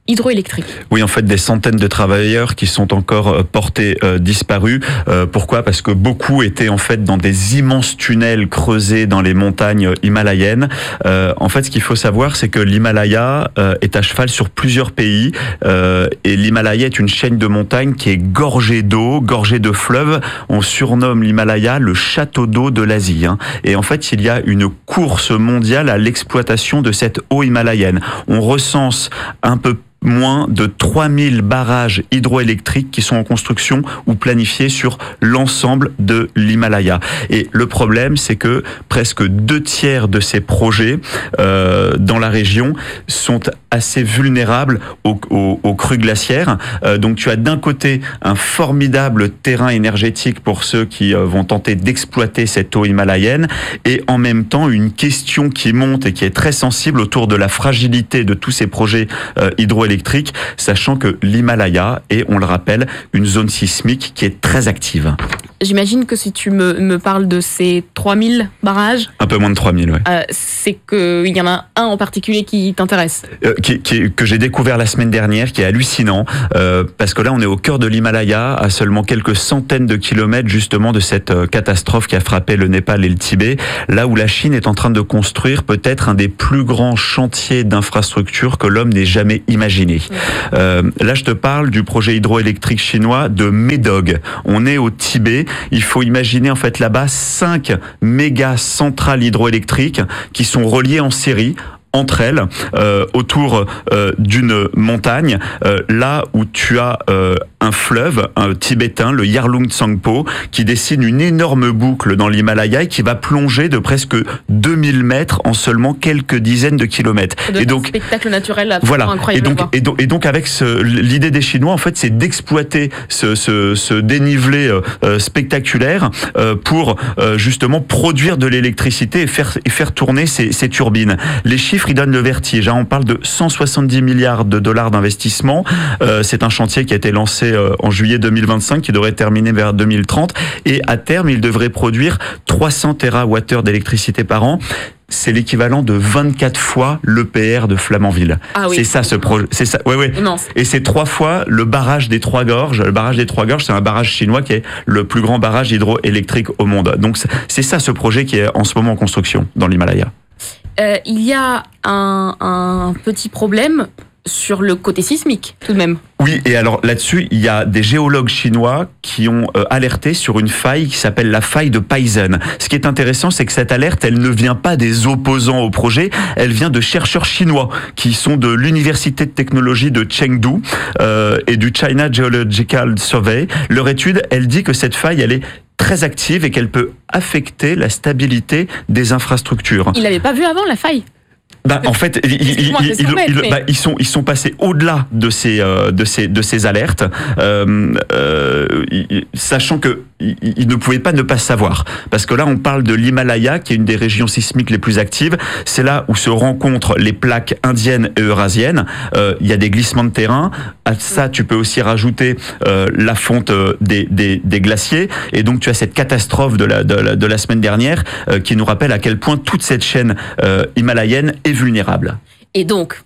hydroélectrique. Oui, en fait, des centaines de travailleurs qui sont encore portés euh, disparus. Euh, pourquoi ? Parce que beaucoup étaient en fait dans des immenses tunnels creusés dans les montagnes himalayennes. Euh, en fait, ce qu'il faut savoir, c'est que l'Himalaya euh, est à cheval sur plusieurs pays euh, et l'Himalaya est une chaîne de montagnes qui est gorgée d'eau, gorgée de fleuves. On surnomme l'Himalaya le château d'eau de l'Asie. Hein. Et en fait, il y a une course mondiale à l'exploitation de cette eau himalayenne. On recense un peu moins de trois mille barrages hydroélectriques qui sont en construction ou planifiés sur l'ensemble de l'Himalaya. Et le problème, c'est que presque deux tiers de ces projets euh, dans la région sont assez vulnérables aux, aux, aux crues glaciaires. Euh, donc tu as d'un côté un formidable terrain énergétique pour ceux qui euh, vont tenter d'exploiter cette eau himalayenne et en même temps une question qui monte et qui est très sensible autour de la fragilité de tous ces projets euh, hydroélectriques électrique, sachant que l'Himalaya est, on le rappelle, une zone sismique qui est très active. J'imagine que si tu me, me parles de ces trois mille barrages... Un peu moins de trois mille, oui. Euh, c'est qu'il y en a un en particulier qui t'intéresse. Euh, qui, qui, que j'ai découvert la semaine dernière, qui est hallucinant, euh, parce que là, on est au cœur de l'Himalaya, à seulement quelques centaines de kilomètres, justement, de cette euh, catastrophe qui a frappé le Népal et le Tibet, là où la Chine est en train de construire peut-être un des plus grands chantiers d'infrastructure que l'homme n'ait jamais imaginé. Mmh. Euh, là, je te parle du projet hydroélectrique chinois de Médog. On est au Tibet. Il faut imaginer en fait là-bas cinq méga centrales hydroélectriques qui sont reliées en série entre elles, euh, autour euh, d'une montagne, euh, là où tu as euh, un fleuve un tibétain, le Yarlung Tsangpo, qui dessine une énorme boucle dans l'Himalaya et qui va plonger de presque deux mille mètres en seulement quelques dizaines de kilomètres. De et donc, un spectacle naturel voilà. incroyable. Et donc, et donc, et donc avec ce, l'idée des Chinois, en fait, c'est d'exploiter ce, ce, ce dénivelé euh, spectaculaire euh, pour euh, justement produire de l'électricité et faire, et faire tourner ces, ces turbines. Les chiffres il donne le vertige. On parle de cent soixante-dix milliards de dollars d'investissement. Euh, c'est un chantier qui a été lancé euh, en juillet deux mille vingt-cinq, qui devrait terminer vers deux mille trente. Et à terme, il devrait produire trois cents térawattheures d'électricité par an. C'est l'équivalent de vingt-quatre fois l'E P R de Flamanville. Ah oui. C'est ça ce projet. C'est ça. Ouais, ouais. Immense. Et c'est trois fois le barrage des Trois Gorges. Le barrage des Trois Gorges, c'est un barrage chinois qui est le plus grand barrage hydroélectrique au monde. Donc c'est ça ce projet qui est en ce moment en construction dans l'Himalaya. Euh, il y a un, un petit problème sur le côté sismique, tout de même. Oui, et alors là-dessus, il y a des géologues chinois qui ont euh, alerté sur une faille qui s'appelle la faille de Paisen. Ce qui est intéressant, c'est que cette alerte, elle ne vient pas des opposants au projet, elle vient de chercheurs chinois qui sont de l'université de technologie de Chengdu euh, et du China Geological Survey. Leur étude, elle dit que cette faille, elle est très active et qu'elle peut affecter la stabilité des infrastructures. Il l'avait pas vu avant, la faille ? Bah, en fait, ils, ils, ils, ils, bah, ils sont ils sont passés au-delà de ces euh, de ces de ces alertes, euh, euh, sachant que ils, ils ne pouvaient pas ne pas savoir, parce que là on parle de l'Himalaya qui est une des régions sismiques les plus actives. C'est là où se rencontrent les plaques indiennes et eurasiennes. Euh, il y a des glissements de terrain. À ça, tu peux aussi rajouter euh, la fonte des, des des glaciers, et donc tu as cette catastrophe de la de la, de la semaine dernière euh, qui nous rappelle à quel point toute cette chaîne euh, himalayenne est vulnérable. Et donc,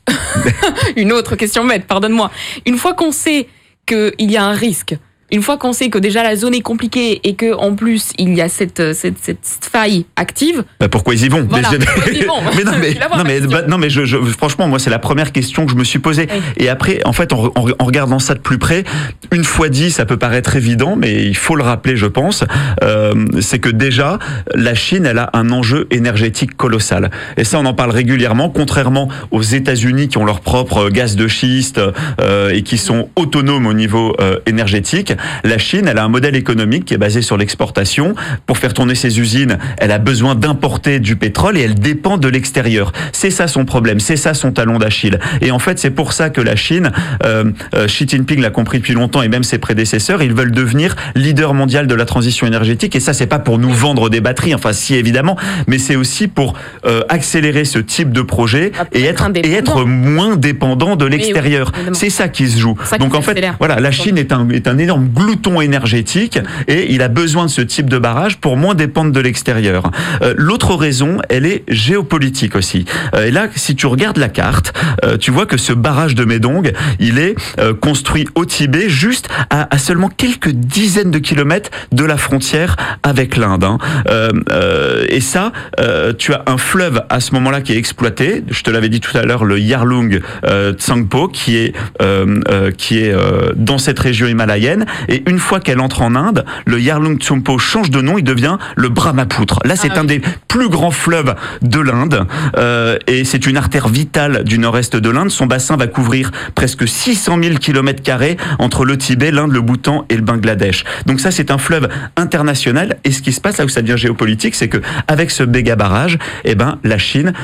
une autre question bête, pardonne-moi. Une fois qu'on sait qu'il y a un risque, une fois qu'on sait que déjà la zone est compliquée et que en plus il y a cette cette, cette faille active, bah pourquoi ils y vont? Voilà, pourquoi ils y vont mais non mais non mais, bah, non mais je, je, franchement moi c'est la première question que je me suis posée. Oui. Et après en fait en, en, en regardant ça de plus près, une fois dit ça peut paraître évident, mais il faut le rappeler je pense, euh, c'est que déjà la Chine elle a un enjeu énergétique colossal. Et ça on en parle régulièrement, contrairement aux États-Unis qui ont leur propre gaz de schiste euh, et qui sont autonomes au niveau euh, énergétique. La Chine, elle a un modèle économique qui est basé sur l'exportation. Pour faire tourner ses usines, elle a besoin d'importer du pétrole et elle dépend de l'extérieur. C'est ça son problème, c'est ça son talon d'Achille. Et en fait, c'est pour ça que la Chine, euh, euh, Xi Jinping l'a compris depuis longtemps et même ses prédécesseurs, ils veulent devenir leader mondial de la transition énergétique. Et ça, c'est pas pour nous vendre des batteries, enfin si évidemment, mais c'est aussi pour euh, accélérer ce type de projet et être, et être moins dépendant de l'extérieur. Oui, oui, c'est ça qui se joue. Donc en fait, voilà, la Chine est un, est un énorme glouton énergétique et il a besoin de ce type de barrage pour moins dépendre de l'extérieur. Euh, l'autre raison, elle est géopolitique aussi. Euh, et là, si tu regardes la carte, euh, tu vois que ce barrage de Médong, il est euh, construit au Tibet, juste à, à seulement quelques dizaines de kilomètres de la frontière avec l'Inde. Hein. Euh, euh, et ça, euh, tu as un fleuve à ce moment-là qui est exploité. Je te l'avais dit tout à l'heure, le Yarlung euh, Tsangpo, qui est euh, euh, qui est euh, dans cette région himalayenne. Et une fois qu'elle entre en Inde, le Yarlung Tsangpo change de nom, il devient le Brahmapoutre. Là, c'est ah, un oui. des plus grands fleuves de l'Inde euh, et c'est une artère vitale du nord-est de l'Inde. Son bassin va couvrir presque six cent mille kilomètres carrés entre le Tibet, l'Inde, le Bhoutan et le Bangladesh. Donc ça, c'est un fleuve international. Et ce qui se passe là où ça devient géopolitique, c'est que avec ce méga barrage, eh ben la Chine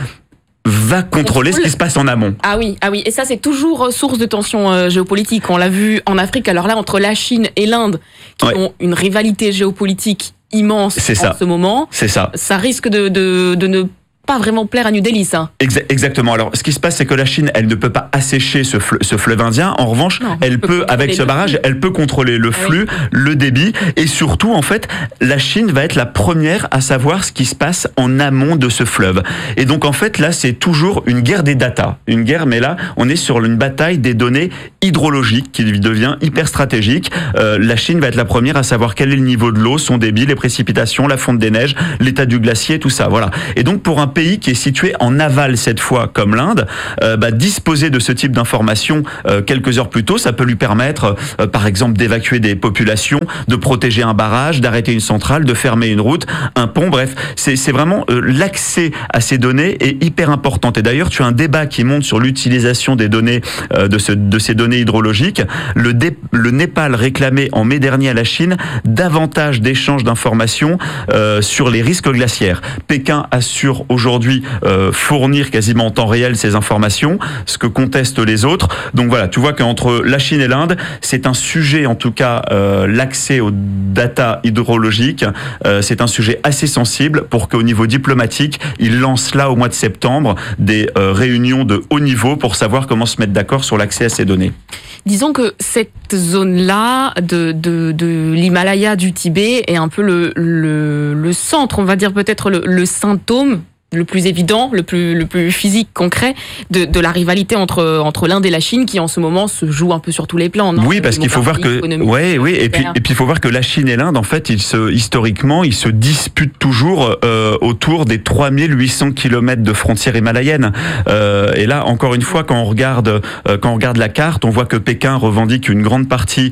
va contrôler ce qui se passe en amont. Ah oui, ah oui, et ça c'est toujours source de tension euh, géopolitique. On l'a vu en Afrique. Alors là, entre la Chine et l'Inde, qui ouais. ont une rivalité géopolitique immense c'est en ça. ce moment, c'est ça. Ça risque de, de, de ne pas vraiment plaire à New Delhi, ça. Exactement. Alors, ce qui se passe, c'est que la Chine, elle ne peut pas assécher ce, fleuve, ce fleuve indien. En revanche, non, elle peut, avec ce barrage, flux. elle peut contrôler le flux, ah oui. le débit, et surtout, en fait, la Chine va être la première à savoir ce qui se passe en amont de ce fleuve. Et donc, en fait, là, c'est toujours une guerre des datas. Une guerre, mais là, on est sur une bataille des données hydrologiques qui devient hyper stratégique. Euh, la Chine va être la première à savoir quel est le niveau de l'eau, son débit, les précipitations, la fonte des neiges, l'état du glacier, tout ça. Voilà. Et donc, pour un pays qui est situé en aval cette fois comme l'Inde, euh, bah, disposer de ce type d'informations euh, quelques heures plus tôt, ça peut lui permettre euh, par exemple d'évacuer des populations, de protéger un barrage, d'arrêter une centrale, de fermer une route, un pont, bref, c'est, c'est vraiment euh, l'accès à ces données est hyper important. Et d'ailleurs, tu as un débat qui monte sur l'utilisation des données, euh, de, ce, de ces données hydrologiques. Le, dé, le Népal réclamait en mai dernier à la Chine davantage d'échanges d'informations euh, sur les risques glaciaires. Pékin assure aujourd'hui euh, fournir quasiment en temps réel ces informations, ce que contestent les autres. Donc voilà, tu vois qu'entre la Chine et l'Inde, c'est un sujet, en tout cas, euh, l'accès aux data hydrologiques, euh, c'est un sujet assez sensible pour qu'au niveau diplomatique, ils lancent là au mois de septembre des euh, réunions de haut niveau pour savoir comment se mettre d'accord sur l'accès à ces données. Disons que cette zone-là de, de, de l'Himalaya, du Tibet, est un peu le, le, le centre, on va dire peut-être le, le symptôme le plus évident, le plus, le plus physique, concret, de, de la rivalité entre, entre l'Inde et la Chine, qui en ce moment se joue un peu sur tous les plans. Non oui, parce qu'il faut voir que, ouais, oui, et puis, et puis il faut voir que la Chine et l'Inde, en fait, ils se, historiquement, ils se disputent toujours euh, autour des trois mille huit cents kilomètres de frontières himalayennes. Euh, et là, encore une fois, quand on regarde, euh, quand on regarde la carte, on voit que Pékin revendique une grande partie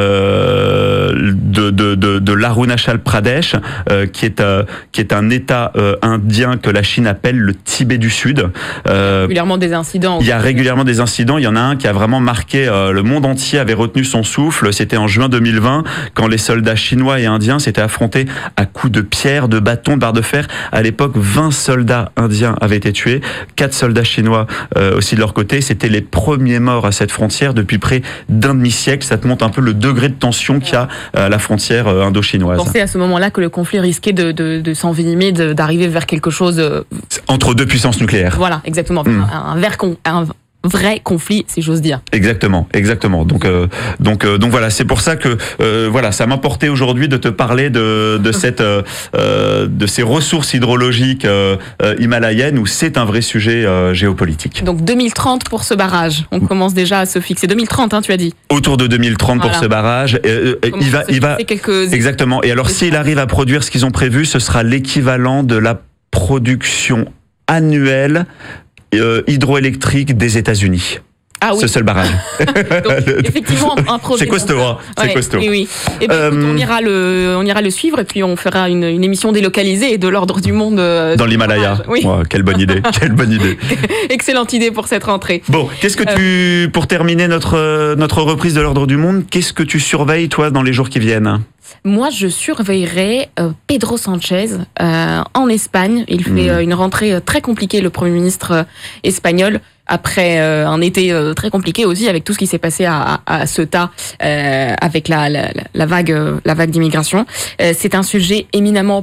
euh, de, de, de, de l'Arunachal Pradesh, euh, qui est, euh, qui est un État euh, indien que la Chine appelle le Tibet du Sud. Euh, régulièrement des incidents. Il y a régulièrement des incidents. Il y en a un qui a vraiment marqué, euh, le monde entier avait retenu son souffle. C'était en juin deux mille vingt, quand les soldats chinois et indiens s'étaient affrontés à coups de pierre, de bâton, de barre de fer. À l'époque, vingt soldats indiens avaient été tués, quatre soldats chinois euh, aussi de leur côté. C'était les premiers morts à cette frontière depuis près d'un demi-siècle. Ça te montre un peu le degré de tension qu'il y a à la frontière euh, indo-chinoise. Pensez à ce moment-là que le conflit risquait de, de, de s'envenimer, de, d'arriver vers quelque chose entre deux puissances nucléaires. Voilà, exactement. Mmh. Un, un, ver, un vrai conflit, si j'ose dire. Exactement, exactement. Donc, euh, donc, euh, donc voilà, c'est pour ça que euh, voilà, ça m'importait aujourd'hui de te parler de, de cette, euh, de ces ressources hydrologiques euh, himalayennes où c'est un vrai sujet euh, géopolitique. Donc deux mille trente pour ce barrage. On commence déjà à se fixer. deux mille trente, hein, tu as dit. Autour de deux mille trente voilà. pour ce barrage. Euh, il va, il va. Quelques... Exactement. Et alors, s'il arrive à produire ce qu'ils ont prévu, ce sera l'équivalent de la production annuelle euh, hydroélectrique des États-Unis. Ah oui. Ce seul barrage. Donc, effectivement, un projet. C'est costaud, hein. C'est ouais, costaud. Oui, oui. Et bien, euh, écoute, on ira le, on ira le suivre et puis on fera une, une émission délocalisée de l'ordre du monde. Euh, Dans l'Himalaya. Oui. Oh, quelle bonne idée. Quelle bonne idée. Excellente idée pour cette rentrée. Bon, qu'est-ce que tu, euh, pour terminer notre, notre reprise de l'ordre du monde, qu'est-ce que tu surveilles, toi, dans les jours qui viennent? Moi, je surveillerai euh, Pedro Sanchez euh, en Espagne. Il fait euh, une rentrée très compliquée, le Premier ministre euh, espagnol, après euh, un été euh, très compliqué aussi, avec tout ce qui s'est passé à, à, à Ceuta, euh, avec la, la, la vague, euh, la vague d'immigration. Euh, c'est un sujet éminemment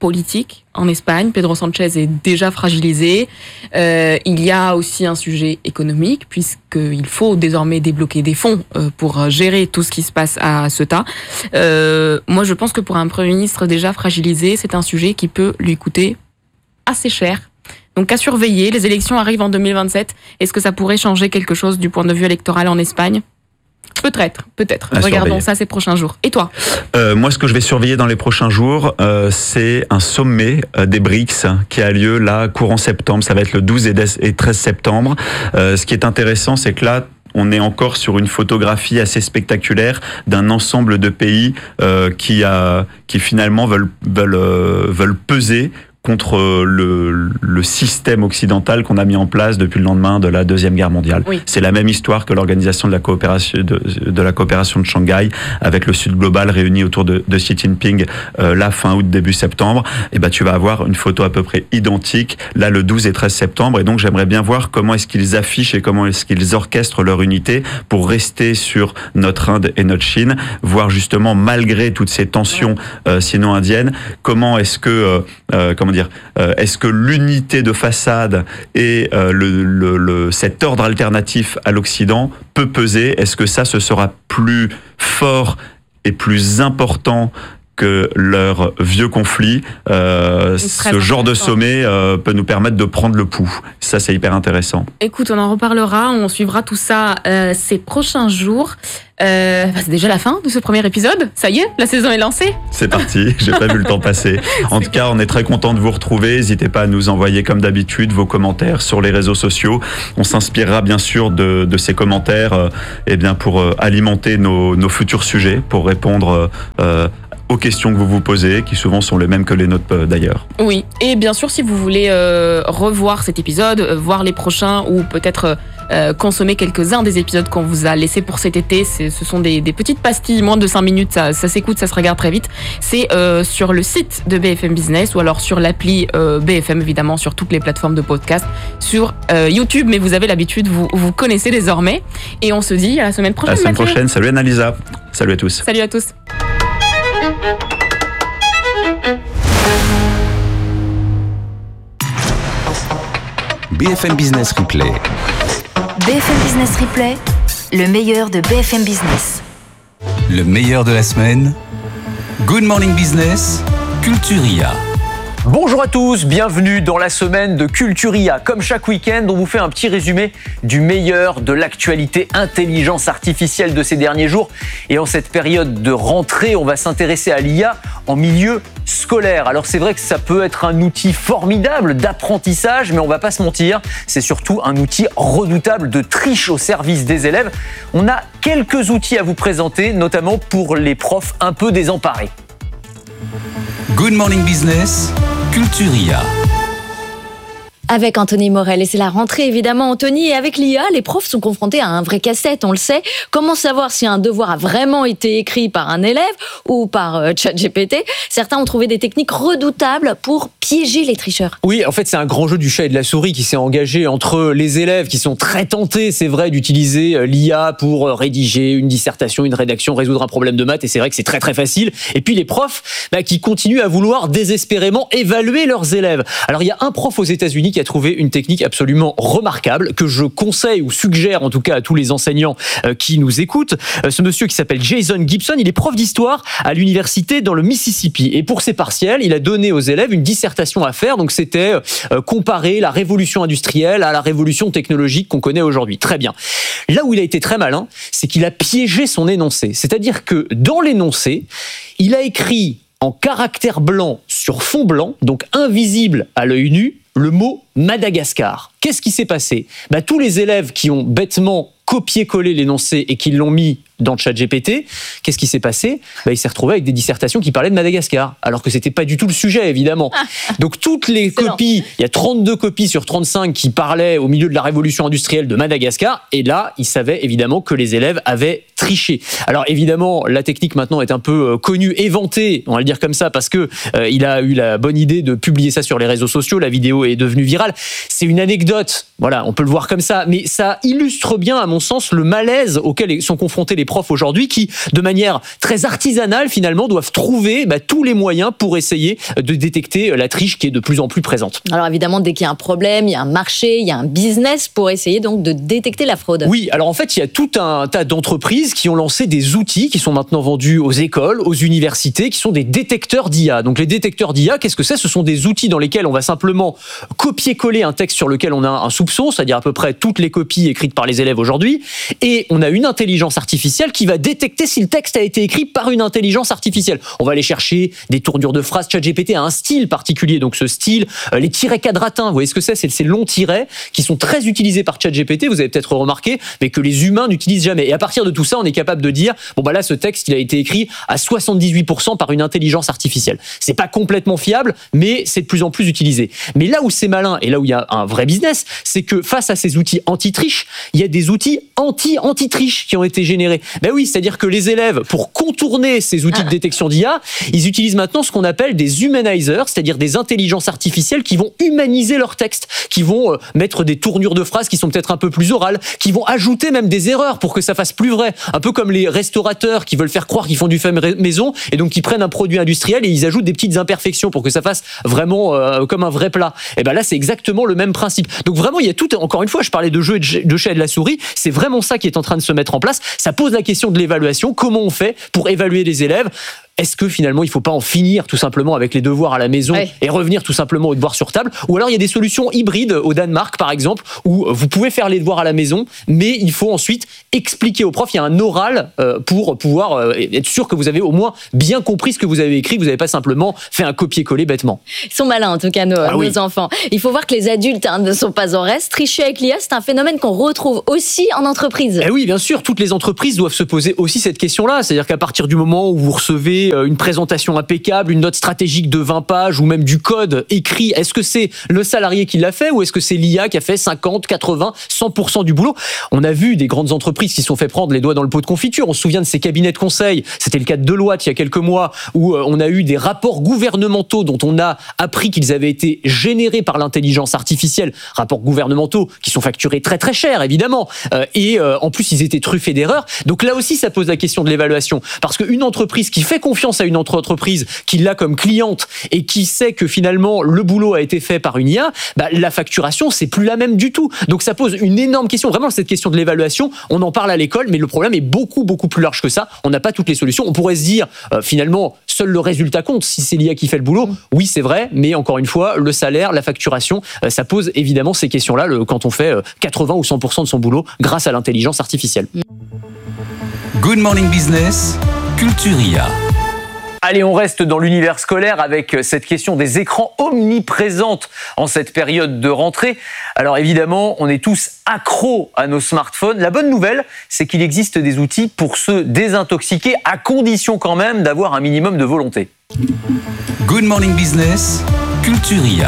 politique en Espagne. Pedro Sanchez est déjà fragilisé. Euh, il y a aussi un sujet économique, puisqu'il faut désormais débloquer des fonds euh, pour gérer tout ce qui se passe à Ceuta. Euh, moi, je pense que pour un Premier ministre déjà fragilisé, c'est un sujet qui peut lui coûter assez cher. Donc à surveiller, les élections arrivent en deux mille vingt-sept. Est-ce que ça pourrait changer quelque chose du point de vue électoral en Espagne ? Peut-être, peut-être. À Regardons surveiller. Ça ces prochains jours. Et toi ? euh, Moi, ce que je vais surveiller dans les prochains jours, euh, c'est un sommet euh, des B R I C S qui a lieu là, courant septembre. Ça va être le douze et treize septembre. Euh, ce qui est intéressant, c'est que là, on est encore sur une photographie assez spectaculaire d'un ensemble de pays euh, qui, a, qui finalement veulent, veulent, euh, veulent peser contre le, le système occidental qu'on a mis en place depuis le lendemain de la Deuxième Guerre mondiale. Oui. C'est la même histoire que l'organisation de la coopération de, de la coopération de Shanghai, avec le Sud global réuni autour de, de Xi Jinping euh, là fin août début septembre. Et ben tu vas avoir une photo à peu près identique là le douze et treize septembre. Et donc j'aimerais bien voir comment est-ce qu'ils affichent et comment est-ce qu'ils orchestrent leur unité pour rester sur notre Inde et notre Chine, voir justement malgré toutes ces tensions euh, sino-indiennes, comment est-ce que euh, euh, comment dire, euh, est-ce que l'unité de façade et euh, le, le, le, cet ordre alternatif à l'Occident peut peser ? Est-ce que ça, ce sera plus fort et plus important que leur vieux conflit, euh, ce genre de sommet euh, peut nous permettre de prendre le pouls. Ça, c'est hyper intéressant. Écoute, on en reparlera, on suivra tout ça euh, ces prochains jours. Euh, bah c'est déjà la fin de ce premier épisode. Ça y est, la saison est lancée. C'est parti, j'ai pas vu le temps passer. En tout cas, on est très content de vous retrouver. N'hésitez pas à nous envoyer, comme d'habitude, vos commentaires sur les réseaux sociaux. On s'inspirera bien sûr de, de ces commentaires euh, eh bien, pour euh, alimenter nos, nos futurs sujets, pour répondre euh, aux questions que vous vous posez, qui souvent sont les mêmes que les nôtres d'ailleurs. Oui, et bien sûr, si vous voulez euh, revoir cet épisode, euh, voir les prochains ou peut-être euh, consommer quelques-uns des épisodes qu'on vous a laissés pour cet été, c'est, ce sont des, des petites pastilles, moins de cinq minutes, ça, ça s'écoute, ça se regarde très vite. C'est euh, sur le site de B F M Business ou alors sur l'appli euh, B F M, évidemment, sur toutes les plateformes de podcast, sur euh, YouTube, mais vous avez l'habitude, vous, vous connaissez désormais. Et on se dit à la semaine prochaine. À la semaine Mathieu. prochaine. Salut Annalisa. Salut à tous. Salut à tous. B F M Business Replay. B F M Business Replay, le meilleur de B F M Business. Le meilleur de la semaine. Good Morning Business, Culturia. Bonjour à tous, bienvenue dans la semaine de Culturia. Comme chaque week-end, on vous fait un petit résumé du meilleur de l'actualité intelligence artificielle de ces derniers jours. Et en cette période de rentrée, on va s'intéresser à l'I A en milieu scolaire. Alors c'est vrai que ça peut être un outil formidable d'apprentissage, mais on va pas se mentir, c'est surtout un outil redoutable de triche au service des élèves. On a quelques outils à vous présenter, notamment pour les profs un peu désemparés. Good Morning Business, Culturia. Avec Anthony Morel, et c'est la rentrée évidemment Anthony, et avec l'I A, les profs sont confrontés à un vrai casse-tête, on le sait. Comment savoir si un devoir a vraiment été écrit par un élève ou par euh, ChatGPT ? Certains ont trouvé des techniques redoutables pour piéger les tricheurs. Oui, en fait c'est un grand jeu du chat et de la souris qui s'est engagé entre les élèves qui sont très tentés, c'est vrai, d'utiliser l'I A pour rédiger une dissertation, une rédaction, résoudre un problème de maths, et c'est vrai que c'est très très facile. Et puis les profs bah, qui continuent à vouloir désespérément évaluer leurs élèves. Alors il y a un prof aux États-Unis qui a trouvé une technique absolument remarquable que je conseille ou suggère en tout cas à tous les enseignants euh, qui nous écoutent. Euh, ce monsieur qui s'appelle Jason Gibson, il est prof d'histoire à l'université dans le Mississippi, et pour ses partiels, il a donné aux élèves une dissertation à faire. Donc c'était euh, comparer la révolution industrielle à la révolution technologique qu'on connaît aujourd'hui. Très bien. Là où il a été très malin, c'est qu'il a piégé son énoncé. C'est-à-dire que dans l'énoncé, il a écrit en caractères blancs sur fond blanc, donc invisible à l'œil nu, le mot Madagascar. Qu'est-ce qui s'est passé ? Bah, tous les élèves qui ont bêtement copié-collé l'énoncé et qui l'ont mis dans ChatGPT, qu'est-ce qui s'est passé ? Bah, il s'est retrouvé avec des dissertations qui parlaient de Madagascar, alors que c'était pas du tout le sujet, évidemment. Donc toutes les Excellent. copies, il y a trente-deux copies sur trente-cinq qui parlaient au milieu de la révolution industrielle de Madagascar, et là, il savait évidemment que les élèves avaient triché. Alors évidemment, la technique maintenant est un peu connue, éventée, on va le dire comme ça, parce que euh, il a eu la bonne idée de publier ça sur les réseaux sociaux. La vidéo vidéo est devenue virale. C'est une anecdote, voilà, on peut le voir comme ça, mais ça illustre bien, à mon sens, le malaise auquel sont confrontés les profs aujourd'hui qui, de manière très artisanale, finalement, doivent trouver bah, tous les moyens pour essayer de détecter la triche qui est de plus en plus présente. Alors évidemment, dès qu'il y a un problème, il y a un marché, il y a un business pour essayer donc de détecter la fraude. Oui, alors en fait, il y a tout un tas d'entreprises qui ont lancé des outils qui sont maintenant vendus aux écoles, aux universités, qui sont des détecteurs d'I A. Donc les détecteurs d'I A, qu'est-ce que c'est ? Ce sont des outils dans lesquels on va simplement copier-coller un texte sur lequel on a un soupçon, c'est-à-dire à peu près toutes les copies écrites par les élèves aujourd'hui, et on a une intelligence artificielle qui va détecter si le texte a été écrit par une intelligence artificielle. On va aller chercher des tournures de phrases. ChatGPT a un style particulier, donc ce style, euh, les tirets quadratins, vous voyez ce que c'est ? C'est ces longs tirets qui sont très utilisés par ChatGPT, vous avez peut-être remarqué, mais que les humains n'utilisent jamais. Et à partir de tout ça, on est capable de dire, bon bah là, ce texte, il a été écrit à soixante-dix-huit pour cent par une intelligence artificielle. C'est pas complètement fiable, mais c'est de plus en plus utilisé. Mais là où c'est malin, et là où il y a un vrai business, c'est que face à ces outils anti-triche, il y a des outils anti-anti-triche qui ont été générés. Ben oui, c'est-à-dire que les élèves, pour contourner ces outils de détection d'I A, ils utilisent maintenant ce qu'on appelle des humanizers, c'est-à-dire des intelligences artificielles qui vont humaniser leur texte, qui vont euh, mettre des tournures de phrases qui sont peut-être un peu plus orales, qui vont ajouter même des erreurs pour que ça fasse plus vrai. Un peu comme les restaurateurs qui veulent faire croire qu'ils font du fait maison et donc qui prennent un produit industriel et ils ajoutent des petites imperfections pour que ça fasse vraiment euh, comme un vrai plat. Et ben là, c'est exactement le même principe. Donc vraiment, il y a tout, encore une fois, je parlais de jeu de chat et de la souris, c'est vraiment ça qui est en train de se mettre en place. Ça pose la question de l'évaluation. Comment on fait pour évaluer les élèves ? Est-ce que finalement il ne faut pas en finir tout simplement avec les devoirs à la maison ouais. et revenir tout simplement aux devoirs sur table ? Ou alors il y a des solutions hybrides au Danemark par exemple où vous pouvez faire les devoirs à la maison mais il faut ensuite expliquer aux profs, il y a un oral euh, pour pouvoir euh, être sûr que vous avez au moins bien compris ce que vous avez écrit, que vous n'avez pas simplement fait un copier-coller bêtement. Ils sont malins en tout cas nos, ah, nos oui. enfants. Il faut voir que les adultes hein, ne sont pas en reste. Tricher avec l'I A, c'est un phénomène qu'on retrouve aussi en entreprise. Eh oui, bien sûr, toutes les entreprises doivent se poser aussi cette question-là. C'est-à-dire qu'à partir du moment où vous recevez une présentation impeccable, une note stratégique de vingt pages ou même du code écrit, est-ce que c'est le salarié qui l'a fait ou est-ce que c'est l'I A qui a fait cinquante, quatre-vingts, cent pour cent du boulot ? On a vu des grandes entreprises qui se sont fait prendre les doigts dans le pot de confiture. On se souvient de ces cabinets de conseil. C'était le cas de Deloitte il y a quelques mois où on a eu des rapports gouvernementaux dont on a appris qu'ils avaient été générés par l'intelligence artificielle. Rapports gouvernementaux qui sont facturés très très cher évidemment. Et en plus ils étaient truffés d'erreurs. Donc là aussi ça pose la question de l'évaluation. Parce qu'une entreprise qui fait confiance à une autre entreprise qui l'a comme cliente et qui sait que finalement le boulot a été fait par une I A, bah, la facturation c'est plus la même du tout. Donc ça pose une énorme question. Vraiment cette question de l'évaluation, on en parle à l'école, mais le problème est beaucoup beaucoup plus large que ça. On n'a pas toutes les solutions. On pourrait se dire euh, finalement seul le résultat compte si c'est l'I A qui fait le boulot. Oui c'est vrai, mais encore une fois le salaire, la facturation, euh, ça pose évidemment ces questions-là le, quand on fait euh, quatre-vingts ou cent pour cent de son boulot grâce à l'intelligence artificielle. Good Morning Business, Culture I A. Allez, on reste dans l'univers scolaire avec cette question des écrans omniprésentes en cette période de rentrée. Alors évidemment, on est tous accros à nos smartphones. La bonne nouvelle, c'est qu'il existe des outils pour se désintoxiquer, à condition quand même d'avoir un minimum de volonté. Good Morning Business, Culture I A.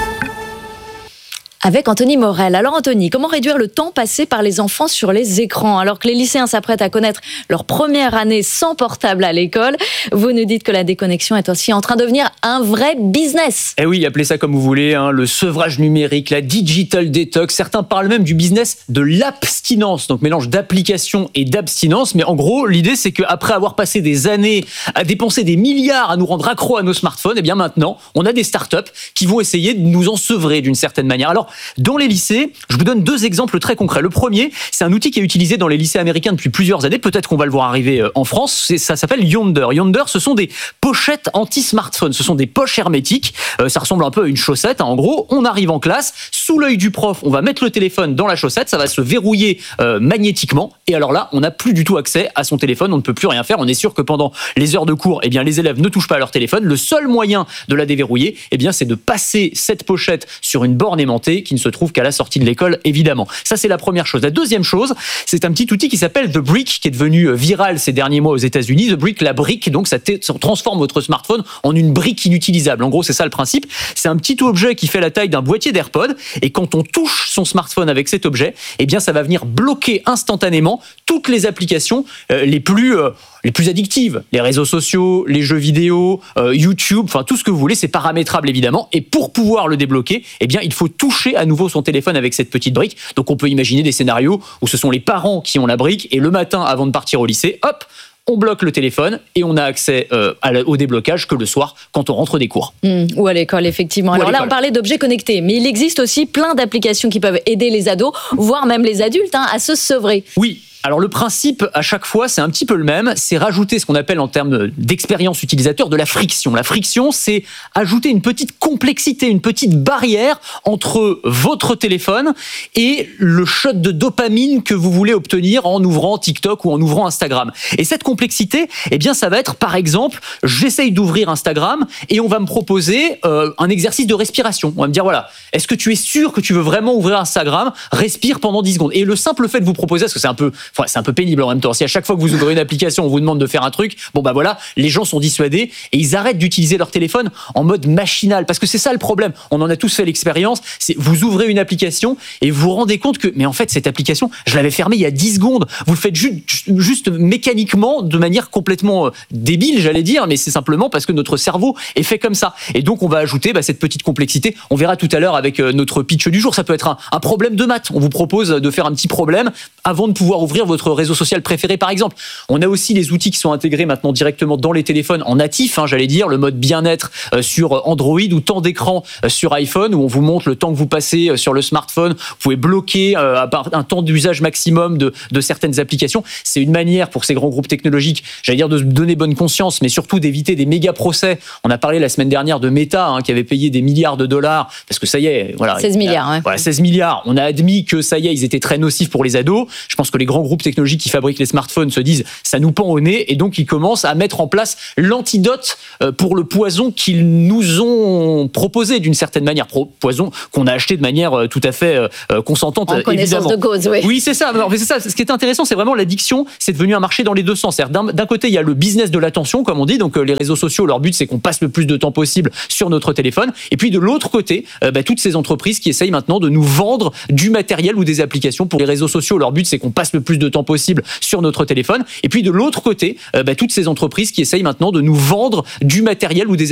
Avec Anthony Morel. Alors Anthony, comment réduire le temps passé par les enfants sur les écrans alors que les lycéens s'apprêtent à connaître leur première année sans portable à l'école? Vous nous dites que la déconnexion est aussi en train de devenir un vrai business. Eh oui, appelez ça comme vous voulez, hein, le sevrage numérique, la digital detox. Certains parlent même du business de l'abstinence, donc mélange d'application et d'abstinence. Mais en gros, l'idée c'est qu'après avoir passé des années à dépenser des milliards à nous rendre accros à nos smartphones, eh bien maintenant, on a des startups qui vont essayer de nous en sevrer d'une certaine manière. Alors, dans les lycées, je vous donne deux exemples très concrets. Le premier, c'est un outil qui est utilisé dans les lycées américains depuis plusieurs années. Peut-être qu'on va le voir arriver en France. C'est, ça s'appelle Yonder. Yonder, ce sont des pochettes anti-smartphone. Ce sont des poches hermétiques. Euh, ça ressemble un peu à une chaussette. Hein. En gros, on arrive en classe, sous l'œil du prof, on va mettre le téléphone dans la chaussette. Ça va se verrouiller euh, magnétiquement. Et alors là, on n'a plus du tout accès à son téléphone. On ne peut plus rien faire. On est sûr que pendant les heures de cours, eh bien, les élèves ne touchent pas à leur téléphone. Le seul moyen de la déverrouiller, eh bien, c'est de passer cette pochette sur une borne aimantée qui ne se trouve qu'à la sortie de l'école, évidemment. Ça, c'est la première chose. La deuxième chose, c'est un petit outil qui s'appelle The Brick, qui est devenu viral ces derniers mois aux États-Unis. The Brick, la brique, donc ça, ça transforme votre smartphone en une brique inutilisable. En gros, c'est ça le principe. C'est un petit objet qui fait la taille d'un boîtier d'AirPod, et quand on touche son smartphone avec cet objet, eh bien, ça va venir bloquer instantanément toutes les applications euh, les plus, euh, les plus addictives, les réseaux sociaux, les jeux vidéo, euh, YouTube, enfin tout ce que vous voulez, c'est paramétrable évidemment. Et pour pouvoir le débloquer, eh bien il faut toucher à nouveau son téléphone avec cette petite brique. Donc on peut imaginer des scénarios où ce sont les parents qui ont la brique et le matin avant de partir au lycée, hop, on bloque le téléphone et on a accès euh, à la, au déblocage que le soir quand on rentre des cours. Mmh, ou à l'école, effectivement. Ou Alors là, l'école. on parlait d'objets connectés, mais il existe aussi plein d'applications qui peuvent aider les ados, voire même les adultes, hein, à se sevrer. Oui. Alors le principe à chaque fois c'est un petit peu le même, c'est rajouter ce qu'on appelle en termes d'expérience utilisateur de la friction. La friction c'est ajouter une petite complexité, une petite barrière entre votre téléphone et le shot de dopamine que vous voulez obtenir en ouvrant TikTok ou en ouvrant Instagram. Et cette complexité, eh bien ça va être par exemple, j'essaye d'ouvrir Instagram et on va me proposer euh, un exercice de respiration. On va me dire voilà, est-ce que tu es sûr que tu veux vraiment ouvrir Instagram ? Respire pendant dix secondes. Et le simple fait de vous proposer, parce que c'est un peu Enfin, c'est un peu pénible en même temps. Si à chaque fois que vous ouvrez une application, on vous demande de faire un truc, bon bah voilà, les gens sont dissuadés et ils arrêtent d'utiliser leur téléphone en mode machinal. Parce que c'est ça le problème. On en a tous fait l'expérience. C'est vous ouvrez une application et vous vous rendez compte que, mais en fait, cette application, je l'avais fermée il y a dix secondes. Vous le faites ju- juste mécaniquement, de manière complètement euh, débile, j'allais dire, mais c'est simplement parce que notre cerveau est fait comme ça. Et donc, on va ajouter bah, cette petite complexité. On verra tout à l'heure avec euh, notre pitch du jour. Ça peut être un, un problème de maths. On vous propose de faire un petit problème avant de pouvoir ouvrir votre réseau social préféré, par exemple. On a aussi les outils qui sont intégrés maintenant directement dans les téléphones en natif, hein, j'allais dire, le mode bien-être euh, sur Android ou temps d'écran euh, sur iPhone, où on vous montre le temps que vous passez euh, sur le smartphone. Vous pouvez bloquer euh, un temps d'usage maximum de, de certaines applications. C'est une manière pour ces grands groupes technologiques, j'allais dire, de se donner bonne conscience, mais surtout d'éviter des méga procès. On a parlé la semaine dernière de Meta, hein, qui avait payé des milliards de dollars, parce que ça y est, voilà. seize milliards, ouais. Voilà, seize milliards. On a admis que ça y est, ils étaient très nocifs pour les ados. Je pense que les grands groupes technologiques qui fabriquent les smartphones se disent ça nous pend au nez et donc ils commencent à mettre en place l'antidote pour le poison qu'ils nous ont proposé d'une certaine manière, poison qu'on a acheté de manière tout à fait consentante, en connaissance évidemment. de cause, oui. Oui, c'est ça. Mais c'est ça. Ce qui est intéressant, c'est vraiment l'addiction. C'est devenu un marché dans les deux sens. D'un, d'un côté, il y a le business de l'attention, comme on dit. Donc les réseaux sociaux, leur but c'est qu'on passe le plus de temps possible sur notre téléphone. Et puis de l'autre côté, euh, bah, toutes ces entreprises qui essayent maintenant de nous vendre du matériel ou des applications pour les réseaux sociaux. Leur but c'est qu'on passe le plus de temps possible sur notre téléphone. Et puis de l'autre côté, euh, bah, toutes ces entreprises qui essayent maintenant de nous vendre du matériel ou des